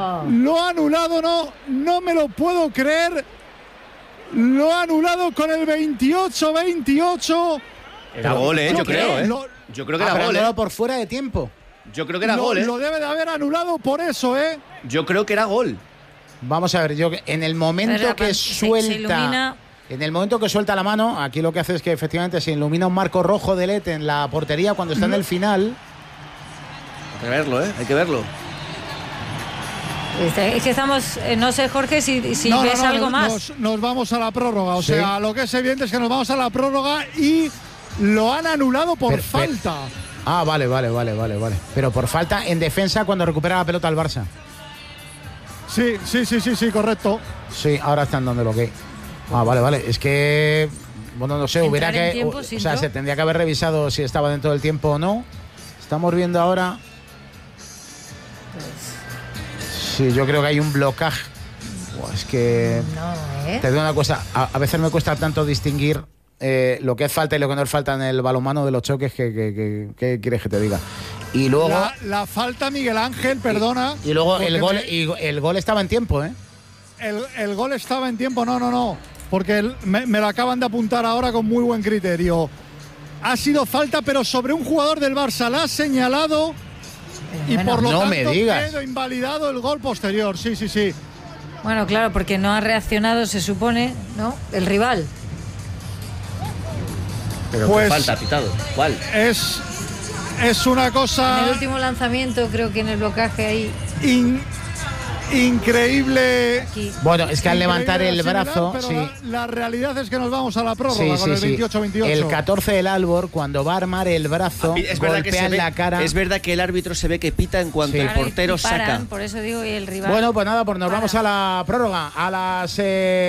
No me lo puedo creer. Lo ha anulado con el 28-28. Era gol, yo creo, Yo creo que era gol, anulado por fuera de tiempo. Yo creo que era gol, Lo debe de haber anulado por eso, Yo creo que era gol. Vamos a ver, en el momento que suelta... En el momento que suelta la mano, aquí lo que hace es que efectivamente se ilumina un marco rojo de LED en la portería cuando está en el final. Hay que verlo, hay que verlo. Es que estamos, no sé, Jorge, si ves algo más. Nos vamos a la prórroga, o sea, lo que es evidente es que nos vamos a la prórroga y lo han anulado por falta. Vale. Pero por falta en defensa cuando recupera la pelota el Barça. Sí, correcto. Sí, ahora están dando lo que. Vale. Es que, bueno, no sé, se tendría que haber revisado si estaba dentro del tiempo o no. Estamos viendo ahora. Sí, yo creo que hay un blocaje. Es que te digo una cosa, a veces me cuesta tanto distinguir lo que es falta y lo que no es falta en el balonmano de los choques que quieres que te diga. Y luego la falta, Miguel Ángel, perdona. Y luego el gol estaba en tiempo, El gol estaba en tiempo, no. Porque me lo acaban de apuntar ahora con muy buen criterio. Ha sido falta, pero sobre un jugador del Barça. La ha señalado y por lo tanto quedó invalidado el gol posterior. Sí. Bueno, claro, porque no ha reaccionado, se supone, ¿no? El rival. Pero pues, falta, pitado. ¿Cuál? Es una cosa... En el último lanzamiento, creo que en el blocaje ahí... Increíble. Aquí. Bueno, es que al levantar el brazo, la realidad es que nos vamos a la prórroga con el 28-28. El 14 del Aalborg, cuando va a armar el brazo, golpea en la cara. Es verdad que el árbitro se ve que pita en cuanto el portero saca. Por eso digo, y el rival. Bueno, pues nada, nos vamos a la prórroga a las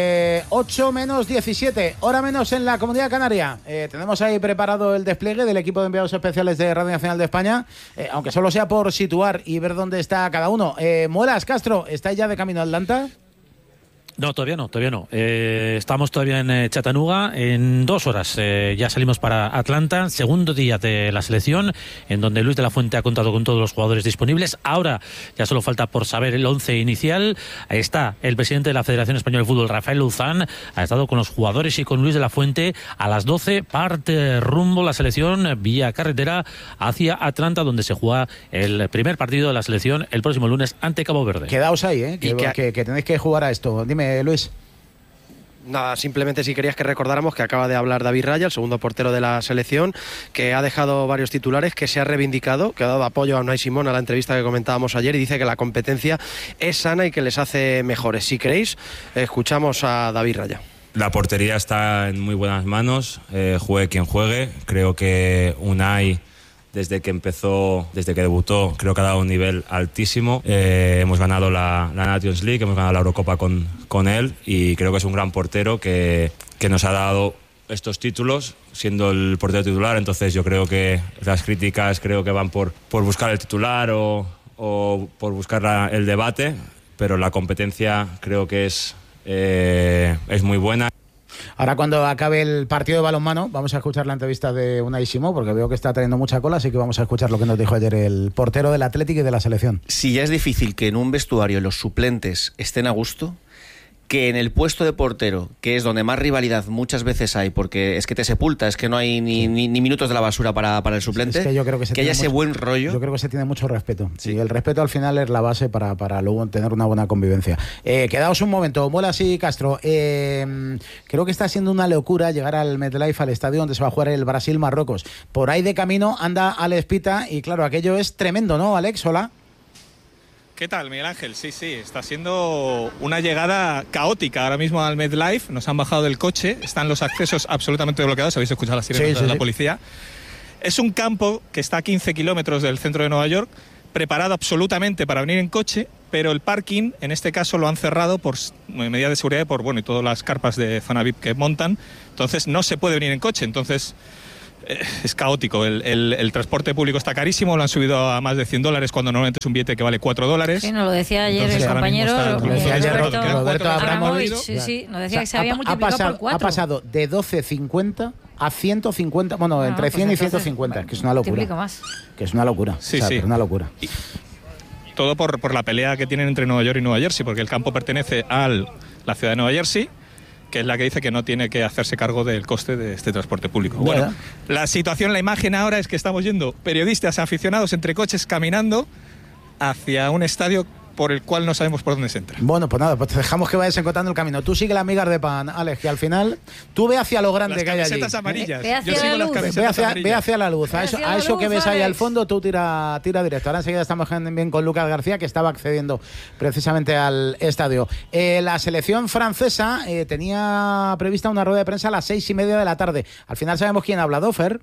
8 menos 17, hora menos en la Comunidad Canaria. Tenemos ahí preparado el despliegue del equipo de enviados especiales de Radio Nacional de España, aunque solo sea por situar y ver dónde está cada uno. Muelas, Castro, ¿estáis ya de camino a Atlanta? No, todavía no. Estamos todavía en Chattanooga. En 2 horas ya salimos para Atlanta, segundo día de la selección, en donde Luis de la Fuente ha contado con todos los jugadores disponibles. Ahora ya solo falta por saber el 11 inicial. Ahí está el presidente de la Federación Española de Fútbol, Rafael Luzán. Ha estado con los jugadores y con Luis de la Fuente. A las 12 parte rumbo la selección vía carretera hacia Atlanta, donde se juega el primer partido de la selección el próximo lunes ante Cabo Verde. Quedaos ahí, que tenéis que jugar a esto. Dime, Luis. Nada, simplemente si querías que recordáramos que acaba de hablar David Raya, el segundo portero de la selección, que ha dejado varios titulares, que se ha reivindicado, que ha dado apoyo a Unai Simón a la entrevista que comentábamos ayer y dice que la competencia es sana y que les hace mejores. Si queréis, escuchamos a David Raya. La portería está en muy buenas manos, juegue quien juegue. Creo que Unai, desde que debutó, creo que ha dado un nivel altísimo. Hemos ganado la Nations League, hemos ganado la Eurocopa con él y creo que es un gran portero que nos ha dado estos títulos siendo el portero titular. Entonces yo creo que las críticas que van por buscar el titular o por buscar el debate, pero la competencia creo que es muy buena. Ahora, cuando acabe el partido de balonmano, vamos a escuchar la entrevista de Unai Simón, porque veo que está trayendo mucha cola, así que vamos a escuchar lo que nos dijo ayer el portero del Athletic y de la selección. Si ya es difícil que en un vestuario los suplentes estén a gusto, que en el puesto de portero, que es donde más rivalidad muchas veces hay, porque es que te sepulta, es que no hay ni minutos de la basura para el suplente, es que yo creo que haya ese buen rollo. Yo creo que se tiene mucho respeto. Sí. Y el respeto al final es la base para luego tener una buena convivencia. Quedaos un momento, Muelas y Castro. Creo que está siendo una locura llegar al MetLife, al estadio donde se va a jugar el Brasil-Marruecos. Por ahí de camino anda Alex Pita y claro, aquello es tremendo, ¿no, Alex? Hola. ¿Qué tal, Miguel Ángel? Sí, está siendo una llegada caótica ahora mismo al MetLife. Nos han bajado del coche, están los accesos absolutamente bloqueados. Habéis escuchado las sirenas de la policía. Es un campo que está a 15 kilómetros del centro de Nueva York, preparado absolutamente para venir en coche, pero el parking, en este caso, lo han cerrado por medidas de seguridad y todas las carpas de zona VIP que montan. Entonces no se puede venir en coche. Entonces es caótico. El transporte público está carísimo, lo han subido a más de $100 cuando normalmente es un billete que vale $4. Sí, nos lo decía ayer. Entonces, el compañero Roberto Abramovich. Sí, nos decía que se había multiplicado por 4. Ha pasado de 12,50 a 150, entre 100 y 150, que es una locura. Más. Que es una locura. Sí. Es una locura. Todo por la pelea que tienen entre Nueva York y Nueva Jersey, porque el campo pertenece a la ciudad de Nueva Jersey, que es la que dice que no tiene que hacerse cargo del coste de este transporte público. Bueno, la situación, la imagen ahora es que estamos yendo periodistas aficionados entre coches caminando hacia un estadio por el cual no sabemos por dónde se entra. Bueno, pues nada, pues te dejamos que vayas encontrando el camino. Tú sigue la migas de pan, Alex, que al final tú ve hacia lo grande que hay allí. Las camisetas amarillas. Ve hacia la luz. A eso que ves ahí al fondo, tú tira directo. Ahora enseguida estamos bien con Lucas García, que estaba accediendo precisamente al estadio. La selección francesa tenía prevista una rueda de prensa a las 6:30 de la tarde. Al final sabemos quién ha hablado, Fer.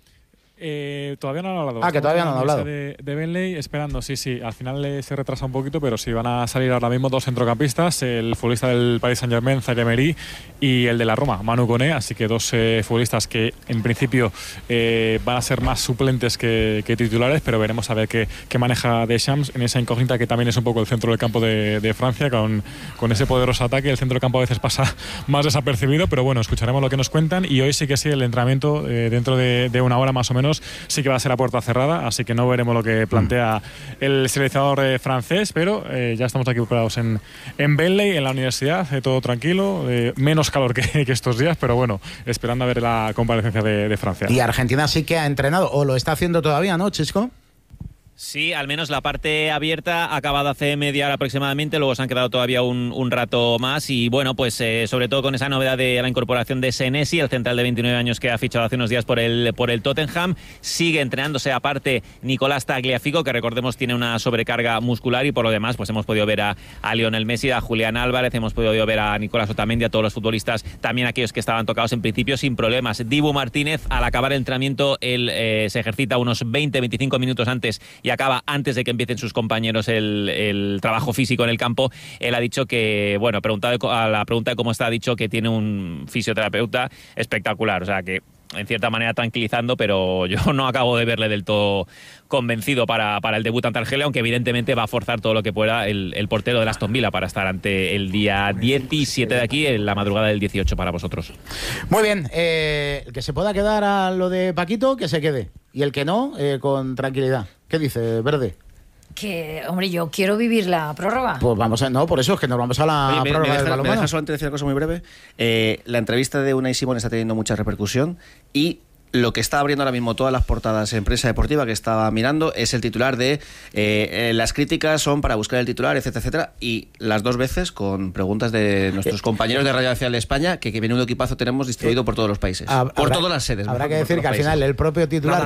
Todavía no han hablado. Que todavía no han hablado. De Benley, esperando, sí. Al final se retrasa un poquito, pero sí, van a salir ahora mismo 2 centrocampistas, el futbolista del Paris Saint-Germain, Zaire Emery, y el de la Roma, Manu Koné, así que 2 futbolistas que en principio van a ser más suplentes que titulares, pero veremos a ver qué maneja Deschamps en esa incógnita que también es un poco el centro del campo de Francia, con ese poderoso ataque. El centro del campo a veces pasa más desapercibido, pero bueno, escucharemos lo que nos cuentan, y hoy sí que el entrenamiento dentro de una hora más o menos sí que va a ser a puerta cerrada, así que no veremos lo que plantea el seleccionador francés, pero ya estamos aquí preparados en Benley, en la universidad, todo tranquilo, menos calor que estos días, pero bueno, esperando a ver la comparecencia de Francia. Y Argentina sí que ha entrenado, o lo está haciendo todavía, ¿no, Chisco? Sí, al menos la parte abierta ha acabado hace media hora aproximadamente, luego se han quedado todavía un rato más y bueno, pues sobre todo con esa novedad de la incorporación de Senesi, el central de 29 años que ha fichado hace unos días por el Tottenham. Sigue entrenándose aparte Nicolás Tagliafico, que recordemos tiene una sobrecarga muscular, y por lo demás pues hemos podido ver a Lionel Messi, a Julián Álvarez, hemos podido ver a Nicolás Otamendi, a todos los futbolistas, también aquellos que estaban tocados en principio sin problemas. Dibu Martínez, al acabar el entrenamiento, él se ejercita unos 20-25 minutos antes y acaba antes de que empiecen sus compañeros el trabajo físico en el campo. Él ha dicho que, bueno, a la pregunta de cómo está, ha dicho que tiene un fisioterapeuta espectacular, o sea que en cierta manera tranquilizando, pero yo no acabo de verle del todo convencido para el debut ante Argelia, aunque evidentemente va a forzar todo lo que pueda el portero del Aston Villa para estar ante el día 17 de aquí, en la madrugada del 18 para vosotros. Muy bien, el que se pueda quedar a lo de Paquito, que se quede, y el que no, con tranquilidad. ¿Qué dice, Verde? Que, hombre, yo quiero vivir la prórroga. Pues vamos por eso es que nos vamos a la prórroga del balonmano. Me dejas solamente decir una cosa muy breve. La entrevista de Unai Simón está teniendo mucha repercusión, y lo que está abriendo ahora mismo todas las portadas en prensa deportiva que estaba mirando es el titular de las críticas son para buscar el titular, etcétera, etcétera, y las 2 veces con preguntas de nuestros compañeros de Radio Nacional de España, que menudo equipazo tenemos distribuido por todos los países, por todas las sedes. Habrá que decir que al final el propio titular...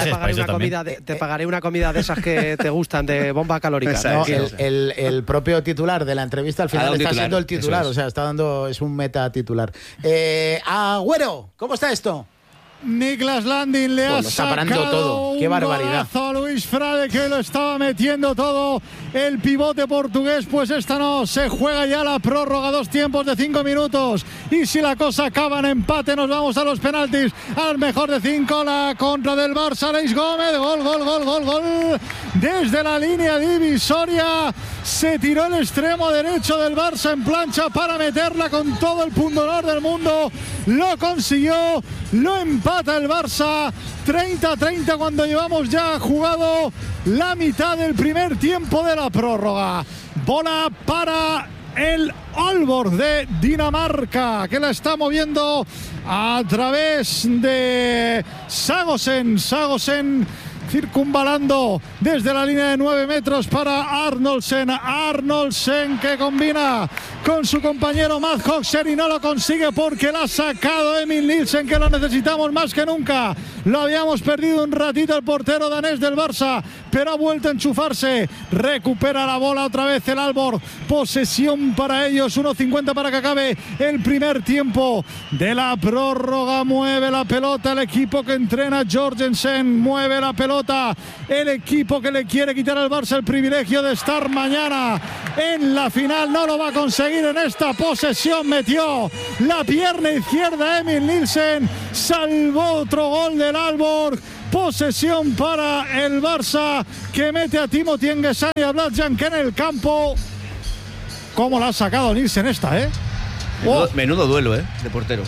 Te pagaré una comida de esas que te gustan, de bomba calórica. No, el propio titular de la entrevista al final está siendo el titular, o sea, es un meta titular. Agüero, ¿cómo está esto? Niklas Landin le ha sacado todo. ¡Qué barbaridad! A Luis Frade, que lo estaba metiendo todo el pivote portugués. Pues esta no, se juega ya la prórroga, 2 tiempos de 5 minutos, y si la cosa acaba en empate nos vamos a los penaltis, al mejor de 5, la contra del Barça. Aleix Gómez, gol desde la línea divisoria, se tiró el extremo derecho del Barça en plancha para meterla con todo el pundonor del mundo, lo consiguió, lo empata el Barça 30-30 cuando llevamos ya jugado la mitad del primer tiempo de la prórroga. Bola para el Aalborg de Dinamarca, que la está moviendo a través de Sagosen. Sagosen circunvalando desde la línea de 9 metros para Arnoldsen. Arnoldsen que combina con su compañero Mads Høgsen y no lo consigue porque la ha sacado Emil Nielsen, que lo necesitamos más que nunca. Lo habíamos perdido un ratito el portero danés del Barça, pero ha vuelto a enchufarse. Recupera la bola otra vez el Aalborg. Posesión para ellos, 1:50 para que acabe el primer tiempo de la prórroga. Mueve la pelota el equipo que entrena Jorgensen. Mueve la pelota el equipo que le quiere quitar al Barça el privilegio de estar mañana en la final. No lo va a conseguir en esta posesión. Metió la pierna izquierda Emil Nielsen. Salvó otro gol del Aalborg. Posesión para el Barça, que mete a Timothy Engesan y a Bladjank en el campo. ¿Cómo la ha sacado Nielsen esta, Menudo duelo, de porteros.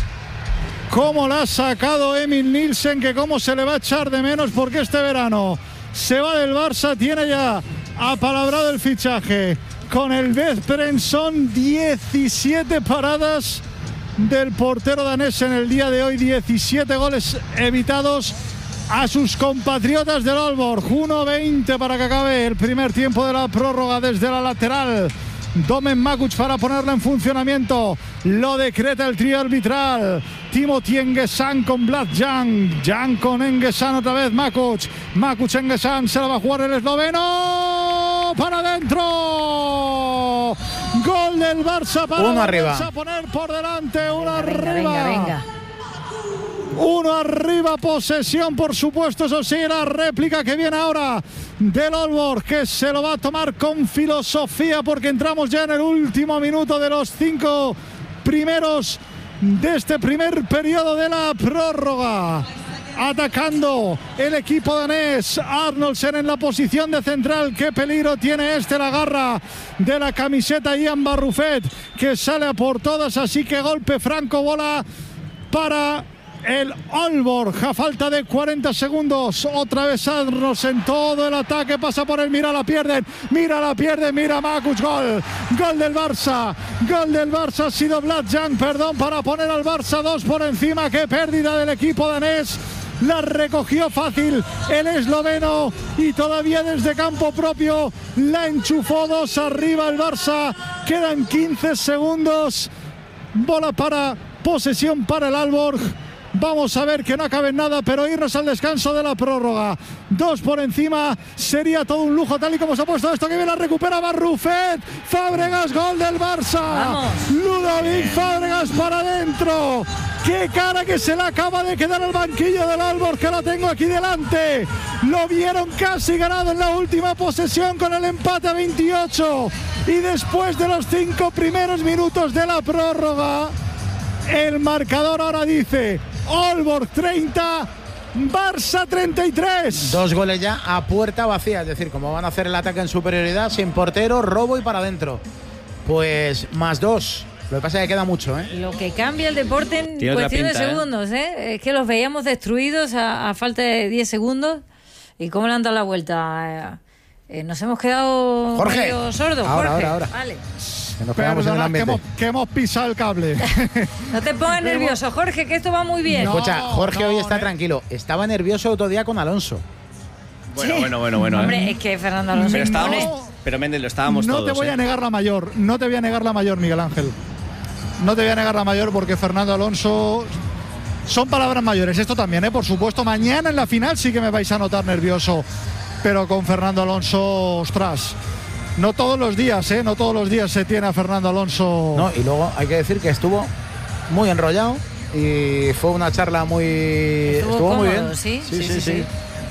Cómo la ha sacado Emil Nielsen, que cómo se le va a echar de menos, porque este verano se va del Barça. Tiene ya apalabrado el fichaje con el Veszprem. Son 17 paradas del portero danés en el día de hoy, 17 goles evitados a sus compatriotas del Aalborg. 1:20 para que acabe el primer tiempo de la prórroga. Desde la lateral, Domen Makuc para ponerla en funcionamiento. Lo decreta el trío arbitral. Timothy Engesan con Bladjank. Jan con Engesan otra vez. Makuc. Makuc Engesan. Se la va a jugar el esloveno. Para adentro. Gol del Barça para uno arriba. A poner por delante. Uno arriba. Venga. Uno arriba, posesión, por supuesto, eso sí, la réplica que viene ahora del Aalborg, que se lo va a tomar con filosofía, porque entramos ya en el último minuto de los 5 primeros de este primer periodo de la prórroga. Atacando el equipo danés, Arnoldsen en la posición de central. Qué peligro tiene la garra de la camiseta Ian Barrufet, que sale a por todas, así que golpe franco, bola para el Aalborg a falta de 40 segundos. Otra vez Arnoldsen, todo el ataque pasa por él. Mira la pierden, mira Makuc. Gol del Barça, ha sido Bladjank, para poner al Barça 2 por encima. Qué pérdida del equipo danés. La recogió fácil el esloveno y todavía desde campo propio la enchufó. 2 arriba el Barça. Quedan 15 segundos. Bola para posesión para el Aalborg. Vamos a ver que no acabe en nada, pero irnos al descanso de la prórroga. 2 por encima, sería todo un lujo tal y como se ha puesto esto. Que bien la recupera Barrufet. Fábregas, gol del Barça. ¡Vamos! Ludovic Fábregas para adentro. ¡Qué cara que se le acaba de quedar al banquillo del Aalborg, que lo tengo aquí delante! Lo vieron casi ganado en la última posesión con el empate a 28. Y después de los 5 primeros minutos de la prórroga, el marcador ahora dice Aalborg 30, Barça 33. 2 goles ya a puerta vacía, es decir, como van a hacer el ataque en superioridad, sin portero, robo y para adentro. Pues más 2. Lo que pasa es que queda mucho, Lo que cambia el deporte en cuestión de segundos, Es que los veíamos destruidos a falta de 10 segundos. ¿Y cómo le han dado la vuelta? Nos hemos quedado medio sordos. Ahora. Vale. Que nos quedamos en el ambiente. Que hemos pisado el cable. No te pongas nervioso, Jorge, que esto va muy bien. Escucha, Jorge hoy está tranquilo. Estaba nervioso otro día con Alonso. Bueno. Hombre, es que Fernando Alonso pero Méndez, lo estábamos todos. No te voy a negar la mayor. No te voy a negar la mayor, Miguel Ángel. No te voy a negar la mayor, porque Fernando Alonso... Son palabras mayores. Esto también, por supuesto. Mañana en la final sí que me vais a notar nervioso. Pero con Fernando Alonso, ostras... No todos los días, No todos los días se tiene a Fernando Alonso. No, y luego hay que decir que estuvo muy enrollado y fue una charla muy... Estuvo muy bien. Sí.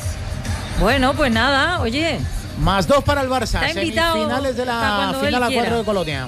Bueno, pues nada, oye. Más 2 para el Barça. Está invitado semifinales de la final a 4 de Colonia.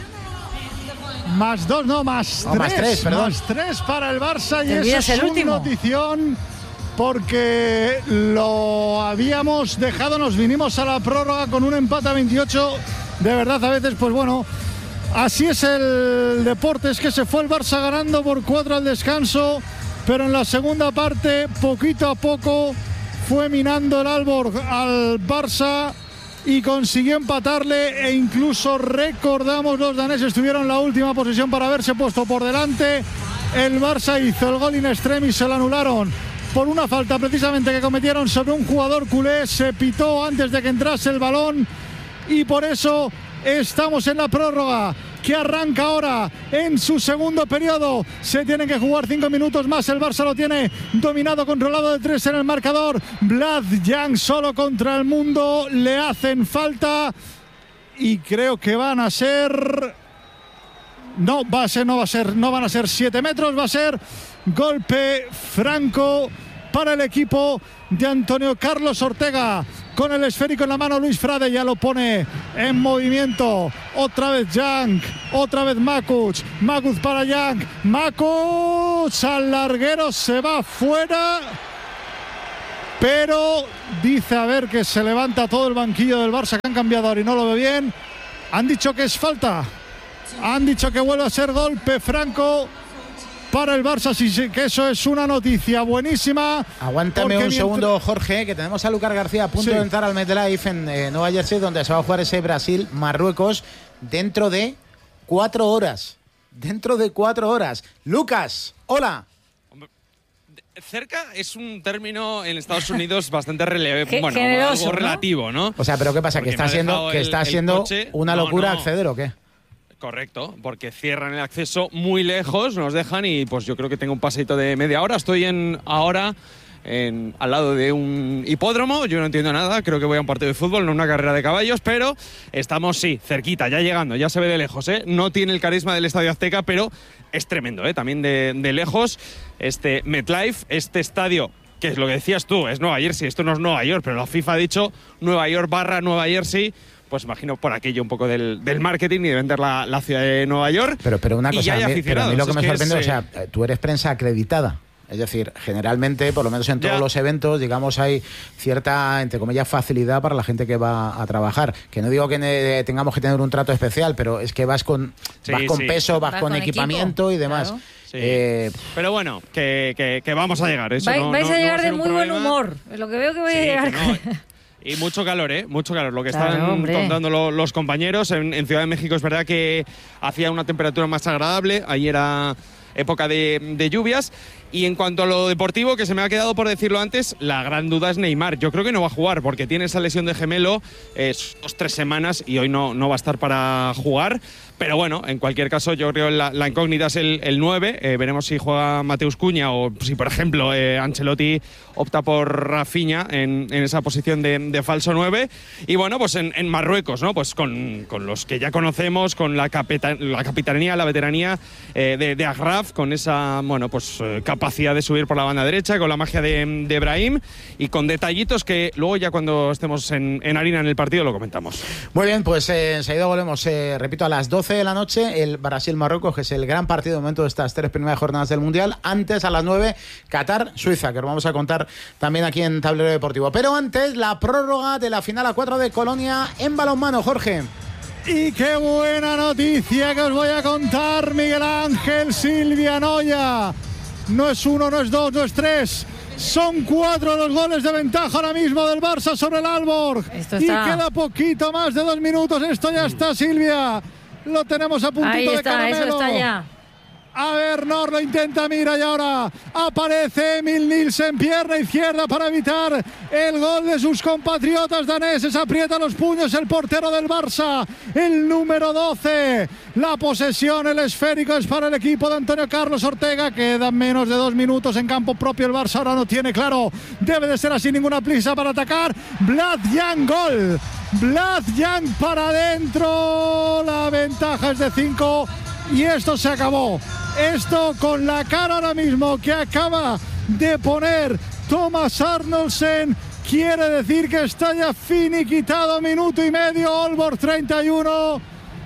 Más 2, no, más 3. Más 3, perdón. Más 3 para el Barça y esa es el último. Notición, porque lo habíamos dejado, nos vinimos a la prórroga con un empate a 28. De verdad, a veces, pues bueno, así es el deporte. Es que se fue el Barça ganando por 4 al descanso, pero en la segunda parte, poquito a poco, fue minando el Aalborg al Barça. y consiguió empatarle, e incluso recordamos, los daneses tuvieron la última posesión para haberse puesto por delante. El Barça hizo el gol in extremis, se lo anularon por una falta precisamente que cometieron sobre un jugador culé. Se pitó antes de que entrase el balón y por eso estamos en la prórroga, que arranca ahora en su segundo periodo. Se tienen que jugar 5 minutos más. El Barça lo tiene dominado, controlado de 3 en el marcador. Vlad Yang solo contra el mundo. Le hacen falta y creo que van a ser... No van a ser 7 metros, va a ser golpe franco para el equipo de Antonio Carlos Ortega. Con el esférico en la mano, Luis Frade ya lo pone en movimiento. Otra vez Yang, otra vez Makuc para Yang. Makuc al larguero, se va fuera. Pero dice a ver que se levanta todo el banquillo del Barça, que han cambiado ahora y no lo ve bien. Han dicho que es falta. Han dicho que vuelve a ser golpe franco para el Barça, sí, que eso es una noticia buenísima. Aguántame un segundo, Jorge, que tenemos a Lucas García a punto de entrar al MetLife en Nueva Jersey, donde se va a jugar ese Brasil-Marruecos dentro de 4 horas. Dentro de 4 horas. Lucas, hola. Cerca es un término en Estados Unidos bastante generoso, algo relativo, ¿no? O sea, pero ¿qué pasa? Porque ¿Que está siendo una locura acceder o qué? Correcto, porque cierran el acceso muy lejos, nos dejan y pues yo creo que tengo un paseito de media hora. Estoy al lado de un hipódromo, yo no entiendo nada, creo que voy a un partido de fútbol, no una carrera de caballos, pero estamos, cerquita, ya llegando, ya se ve de lejos, ¿eh? No tiene el carisma del Estadio Azteca, pero es tremendo, ¿eh? También de lejos, este MetLife, este estadio, que es lo que decías tú, es Nueva Jersey, esto no es Nueva York, pero la FIFA ha dicho Nueva York / Nueva Jersey. Pues imagino por aquello un poco del marketing y de vender la ciudad de Nueva York. Pero una cosa, pero a mí lo que me sorprende, o sea, tú eres prensa acreditada. Es decir, generalmente, por lo menos en todos los eventos, digamos, hay cierta, entre comillas, facilidad para la gente que va a trabajar. Que no digo que tengamos que tener un trato especial, pero es que vas con peso, vas con equipamiento y demás. Claro. Sí. Pero bueno, que vamos a llegar. Eso vais a llegar de muy buen humor. Es lo que veo que vais a llegar. Y mucho calor, mucho calor. Lo que están contando los compañeros. En Ciudad de México es verdad que hacía una temperatura más agradable. Ahí era época de lluvias. Y en cuanto a lo deportivo, que se me ha quedado por decirlo antes, la gran duda es Neymar. Yo creo que no va a jugar porque tiene esa lesión de gemelo, 2-3 semanas y hoy no va a estar para jugar. Pero bueno, en cualquier caso, yo creo que la incógnita es el 9. Veremos si juega Mateus Cunha o si, por ejemplo, Ancelotti opta por Rafinha en esa posición de falso 9. Y bueno, pues en Marruecos, ¿no? Pues con los que ya conocemos, con la capitanía, la veteranía de Agraf, con esa, capacidad de subir por la banda derecha, con la magia de Brahim y con detallitos que luego ya cuando estemos en harina en el partido lo comentamos. Muy bien, pues enseguida volvemos, repito, a las 12 de la noche, el Brasil-Marruecos, que es el gran partido de momento de estas 3 primeras jornadas del Mundial. Antes, a las 9, Qatar-Suiza, que os vamos a contar también aquí en Tablero Deportivo. Pero antes, la prórroga de la final A4 de Colonia en balonmano, Jorge. Y qué buena noticia que os voy a contar, Miguel Ángel Silvia Noya. No es 1, no es 2, no es 3. Son 4 los goles de ventaja ahora mismo del Barça sobre el Aalborg. Y queda poquito más de 2 minutos. Esto ya está, Silvia. Lo tenemos a puntito de caramelo. Eso está ya. A ver, Nor lo intenta, mira, y ahora aparece Emil Nielsen, pierna izquierda para evitar el gol de sus compatriotas daneses. Aprieta los puños el portero del Barça, el número 12. La posesión, el esférico es para el equipo de Antonio Carlos Ortega. Quedan menos de 2 minutos en campo propio. El Barça ahora no tiene claro. Debe de ser así, ninguna prisa para atacar. Vlad Yang, gol. Vlad Yang para adentro. La ventaja es de 5 y esto se acabó. Esto con la cara ahora mismo que acaba de poner Thomas Arnoldsen quiere decir que está ya finiquitado. Minuto y medio, Aalborg 31,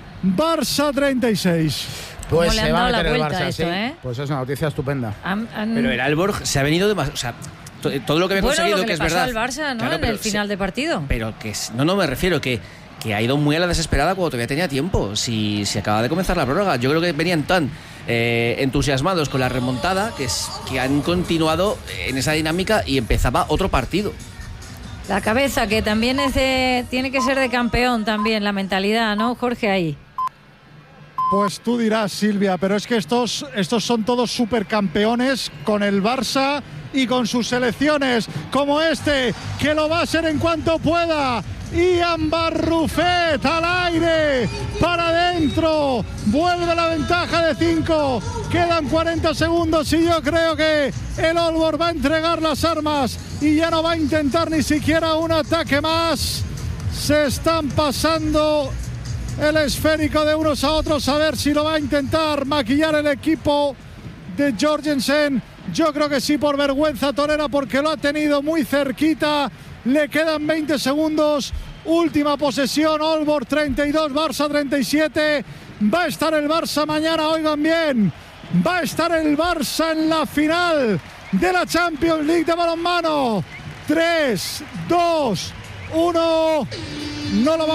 Barça 36. Pues se va a meter el Barça, esto, Pues es una noticia estupenda. Pero el Aalborg se ha venido demasiado, o sea, todo lo que me he conseguido, que es verdad. Al Barça, ¿no? Claro, en el final de partido. Pero que no me refiero que ha ido muy a la desesperada cuando todavía tenía tiempo. Si acaba de comenzar la prórroga, yo creo que venían tan entusiasmados con la remontada que han continuado en esa dinámica y empezaba otro partido. La cabeza, que también tiene que ser de campeón también, la mentalidad, ¿no, Jorge? Ahí. Pues tú dirás, Silvia, pero es que estos son todos supercampeones con el Barça y con sus selecciones, como este, que lo va a ser en cuanto pueda. Ian Barrufet al aire, para adentro, vuelve la ventaja de 5, quedan 40 segundos y yo creo que el Aalborg va a entregar las armas y ya no va a intentar ni siquiera un ataque más. Se están pasando el esférico de unos a otros, a ver si lo va a intentar maquillar el equipo de Jorgensen. Yo creo que sí, por vergüenza torera, porque lo ha tenido muy cerquita. Le quedan 20 segundos. Última posesión, Aalborg 32, Barça 37. Va a estar el Barça mañana, oigan bien. Va a estar el Barça en la final de la Champions League de balonmano. 3, 2, 1. No lo va